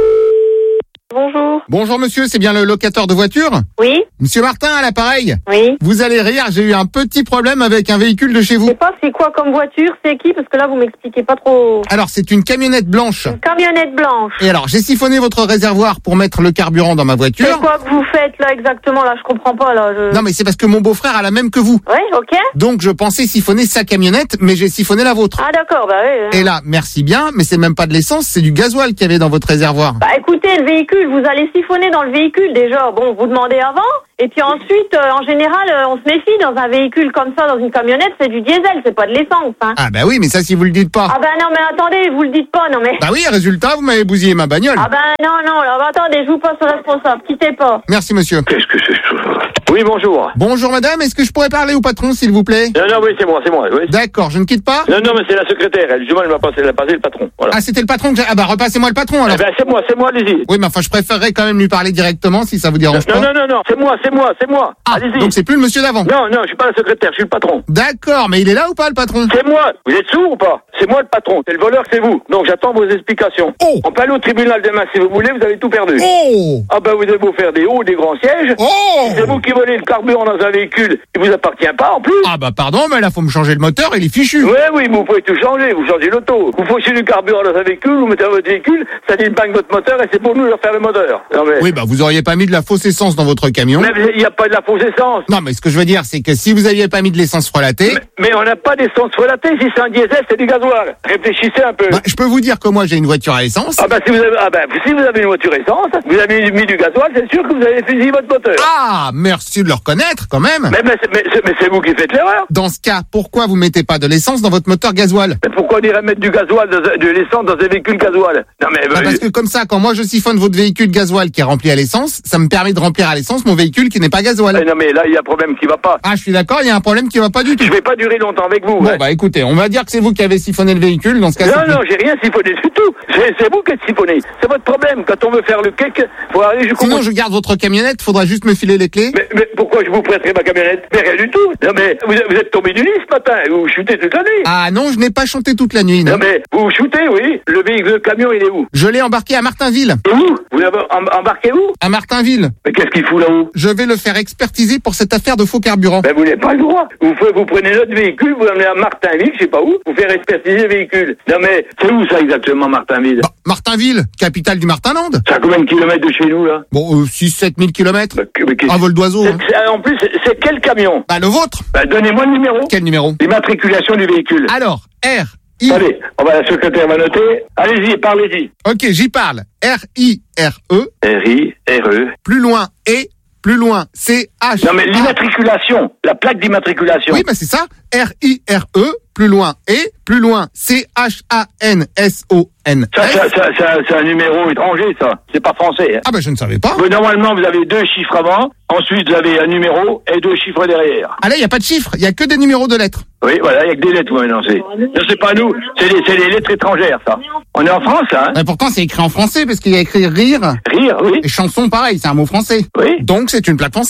Bonjour. Bonjour monsieur, c'est bien le locateur de voiture ? Oui. Monsieur Martin à l'appareil ? Oui. Vous allez rire, j'ai eu un petit problème avec un véhicule de chez vous. Je sais pas c'est quoi comme voiture, c'est qui, parce que là vous m'expliquez pas trop. Alors c'est une camionnette blanche. Une camionnette blanche. Et alors j'ai siphonné votre réservoir pour mettre le carburant dans ma voiture. C'est quoi que vous faites là exactement là, je comprends pas là. Je... Non mais c'est parce que mon beau-frère a la même que vous. Ouais, ok. Donc je pensais siphonner sa camionnette, mais j'ai siphonné la vôtre. Ah d'accord, bah oui. Et là, merci bien, mais c'est même pas de l'essence, c'est du gasoil qu'il y avait dans votre réservoir. Bah écoutez, le véhicule, vous allez siphonner dans le véhicule déjà. Bon, vous demandez avant. Et puis ensuite, euh, en général, euh, on se méfie dans un véhicule comme ça, dans une camionnette, c'est du diesel, c'est pas de l'essence. Hein. Ah bah oui, mais ça si vous le dites pas. Ah bah non, mais attendez, vous le dites pas, non mais... Bah oui, résultat, vous m'avez bousillé ma bagnole. Ah bah non, non, là, bah, attendez, je vous passe au responsable, quittez pas. Merci monsieur. Qu'est-ce que c'est ça ? Oui, bonjour. Bonjour madame, est-ce que je pourrais parler au patron s'il vous plaît ? Non, non, oui, c'est moi, c'est moi, oui. D'accord, je ne quitte pas ? Non, non, mais c'est la secrétaire, elle, justement, elle m'a passé, elle a passé le patron, voilà. Ah, c'était le patron que j'ai... Ah bah repassez-moi le patron alors. Eh ben, c'est moi, c'est moi, allez-y. Oui, mais enfin, je préférerais quand même lui parler directement si ça vous dérange non, pas. Non, non, non, c'est moi, c'est moi, c'est moi. Ah, allez-y. Donc c'est plus le monsieur d'avant. Non, non, je suis pas la secrétaire, je suis le patron. D'accord, mais il est là ou pas le patron ? C'est moi. Vous êtes sourd ou pas ? C'est moi le patron. C'est le voleur, c'est vous. Donc j'attends vos explications. Oh. On peut aller au tribunal demain si vous voulez, vous avez tout perdu. Oh. Ah ben vous avez beau faire des hauts, des grands sièges. Oh. C'est vous qui volez le carburant dans un véhicule qui vous appartient pas en plus. Ah bah pardon, mais là faut me changer le moteur, il est fichu. Ouais, oui, mais vous pouvez tout changer, vous changez l'auto. Vous fauchez du carburant dans un véhicule, vous mettez dans votre véhicule, ça dit bang votre moteur et c'est pour nous de refaire le moteur. Non, mais... Oui, bah vous auriez pas mis de la fausse essence dans votre camion. Mais il n'y a pas de la fausse essence. Non, mais ce que je veux dire, c'est que si vous aviez pas mis de l'essence frelatée... Mais, mais on n'a pas d'essence frelatée, si c'est un diesel, c'est du gasoil. Réfléchissez un peu. Bah, je peux vous dire que moi j'ai une voiture à essence. Ah bah si vous avez, ah bah, si vous avez une voiture essence, vous avez mis, mis du gasoil, c'est sûr que vous avez fusillé votre moteur. Ah, merci de le reconnaître quand même. Mais, mais, mais, mais c'est vous qui faites l'erreur. Dans ce cas, pourquoi vous mettez pas de l'essence dans votre moteur gasoil ? Mais pourquoi on irait mettre du gasoil, de, de l'essence dans un véhicule gasoil ? Non mais... Bah, parce que comme ça, quand moi je siphonne votre véhicule gasoil qui est rempli à l'essence, ça me permet de remplir à l'essence mon véhicule qui n'est pas gasoil. Mais non mais là il y a un problème qui va pas. Ah, je suis d'accord, il y a un problème qui va pas du tout. Je vais pas durer longtemps avec vous. Bon hein. bah écoutez, on va dire que c'est vous qui avez siphonné le véhicule dans ce cas. Non non, j'ai rien siphonné du tout. C'est, c'est vous qui êtes siphonné. C'est votre problème. Quand on veut faire le cake, faut aller jusqu'au Sinon je garde votre camionnette, faudra juste me filer les clés. Mais, mais pourquoi je vous prêterai ma camionnette ? Mais rien du tout. Non mais vous, vous êtes tombé du lit ce matin. Vous shootez toute la nuit. Ah non, je n'ai pas chanté toute la nuit. Non, non mais vous shootez, oui. Le véhicule, le camion, il est où ? Je l'ai embarqué à Martinville. Et où ? Vous l'avez embarqué où ? À Martinville. Mais qu'est-ce qu'il fout là-haut ? Je vais le faire expertiser pour cette affaire de faux carburant. Ben vous n'avez pas le droit. Vous, vous prenez notre véhicule, vous l'emmenez à Martinville, je sais pas où, vous faire expertiser le véhicule. Non mais c'est où ça exactement Martinville ? Bah, Martinville, capitale du Martinland. C'est à combien de kilomètres de chez nous là ? Bon, euh, six à sept mille kilomètres. Bah, à vol d'oiseau. C'est, hein. c'est, en plus, c'est, c'est quel camion ? Bah le vôtre. Bah donnez-moi le numéro. Quel numéro ? L'immatriculation du véhicule. Alors, R, I... Allez, on va, la secrétaire va noter. Allez-y, parlez-y. Ok, j'y parle. R, I, R, E. R, I, R, E. Plus loin, E. Plus loin, C, H... Non mais l'immatriculation, la plaque d'immatriculation. Oui, bah c'est ça. R, I, R, E. Plus loin, E. Plus loin, C, H, A, N, S, O, N. Ça, ça, ça, ça, c'est un numéro étranger, ça. C'est pas français. Hein. Ah bah je ne savais pas. Vous, normalement, vous avez deux chiffres avant, ensuite vous avez un numéro et deux chiffres derrière. Ah là, il n'y a pas de chiffres, il n'y a que des numéros de lettres. Oui, voilà, il n'y a que des lettres, maintenant. C'est... Non, c'est pas nous, c'est les, c'est les lettres étrangères, ça. On est en France, hein. Mais pourtant, c'est écrit en français, parce qu'il y a écrit rire. Rire, oui. Et chanson, pareil, c'est un mot français. Oui. Donc, c'est une plaque française.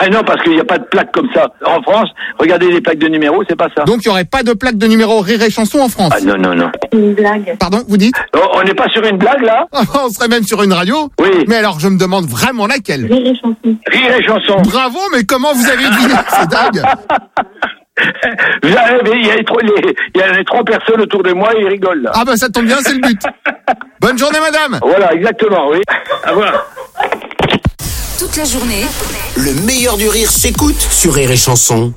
Ah non, parce qu'il n'y a pas de plaque comme ça. En France, regardez les plaques de numéro, c'est pas ça. Donc il n'y aurait pas de plaque de numéro Rire et Chanson en France. Ah non, non, non. Une blague. Pardon, vous dites? Oh, on n'est pas sur une blague, là? On serait même sur une radio. Oui. Mais alors, je me demande vraiment laquelle. Rire et Chanson. Rire et Chanson. Bravo, mais comment vous avez deviné? C'est dingue. Il y, a, il, y a les, trois- les, il y a les trois personnes autour de moi et ils rigolent, là. Ah bah ça tombe bien, c'est le but. Bonne journée, madame. Voilà, exactement, oui. Au revoir. Toute la journée, Le meilleur du rire s'écoute sur Rire et Chanson.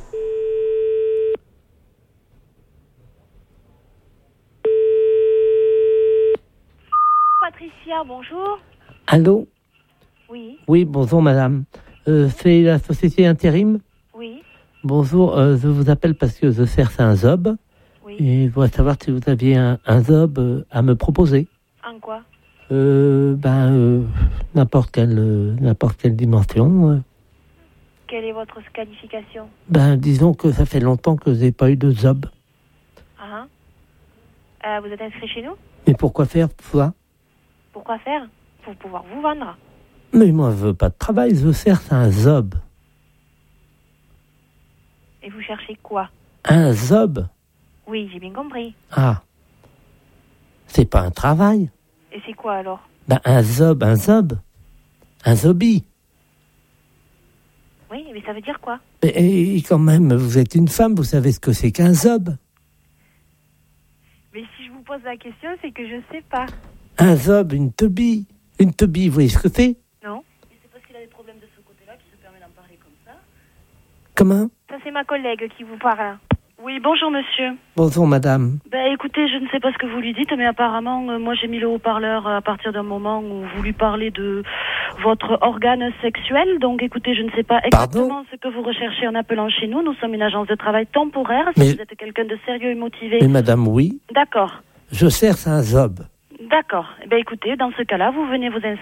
Patricia, bonjour. Allô? Oui, Oui, bonjour madame. Euh, c'est la société Intérim? oui. Bonjour, euh, je vous appelle parce que je cherche un job. Oui. Et je voudrais savoir si vous aviez un, un job euh, à me proposer. En quoi? Euh, ben, euh, n'importe quelle, euh, n'importe quelle dimension. euh. Quelle est votre qualification? Ben, disons que ça fait longtemps que je n'ai pas eu de job. Ah, hein. Euh, vous êtes inscrit chez nous? Mais pourquoi faire ça? Pourquoi faire? Pour pouvoir vous vendre. Mais moi, je veux pas de travail, je cherche un job. Et vous cherchez quoi? Un job? Oui, j'ai bien compris. Ah. C'est pas un travail. Et c'est quoi alors? Ben, un job, un job. Un zobi. Oui, mais ça veut dire quoi? Mais et, quand même, vous êtes une femme, vous savez ce que c'est qu'un job. Mais si je vous pose la question, c'est que je sais pas. Un zob, une teubie. Une teubie, vous voyez ce que c'est? Non? Comment? Ça, c'est ma collègue qui vous parle. Oui, bonjour monsieur. Bonjour madame. Ben écoutez, je ne sais pas ce que vous lui dites, mais apparemment, euh, moi j'ai mis le haut-parleur à partir d'un moment où vous lui parlez de votre organe sexuel. Donc écoutez, je ne sais pas exactement Pardon ce que vous recherchez en appelant chez nous. Nous sommes une agence de travail temporaire. Si Mais- vous êtes quelqu'un de sérieux et motivé. Mais madame, oui, D'accord, je cherche un job. d'accord. Eh ben écoutez, dans ce cas-là, vous venez vous inscrire.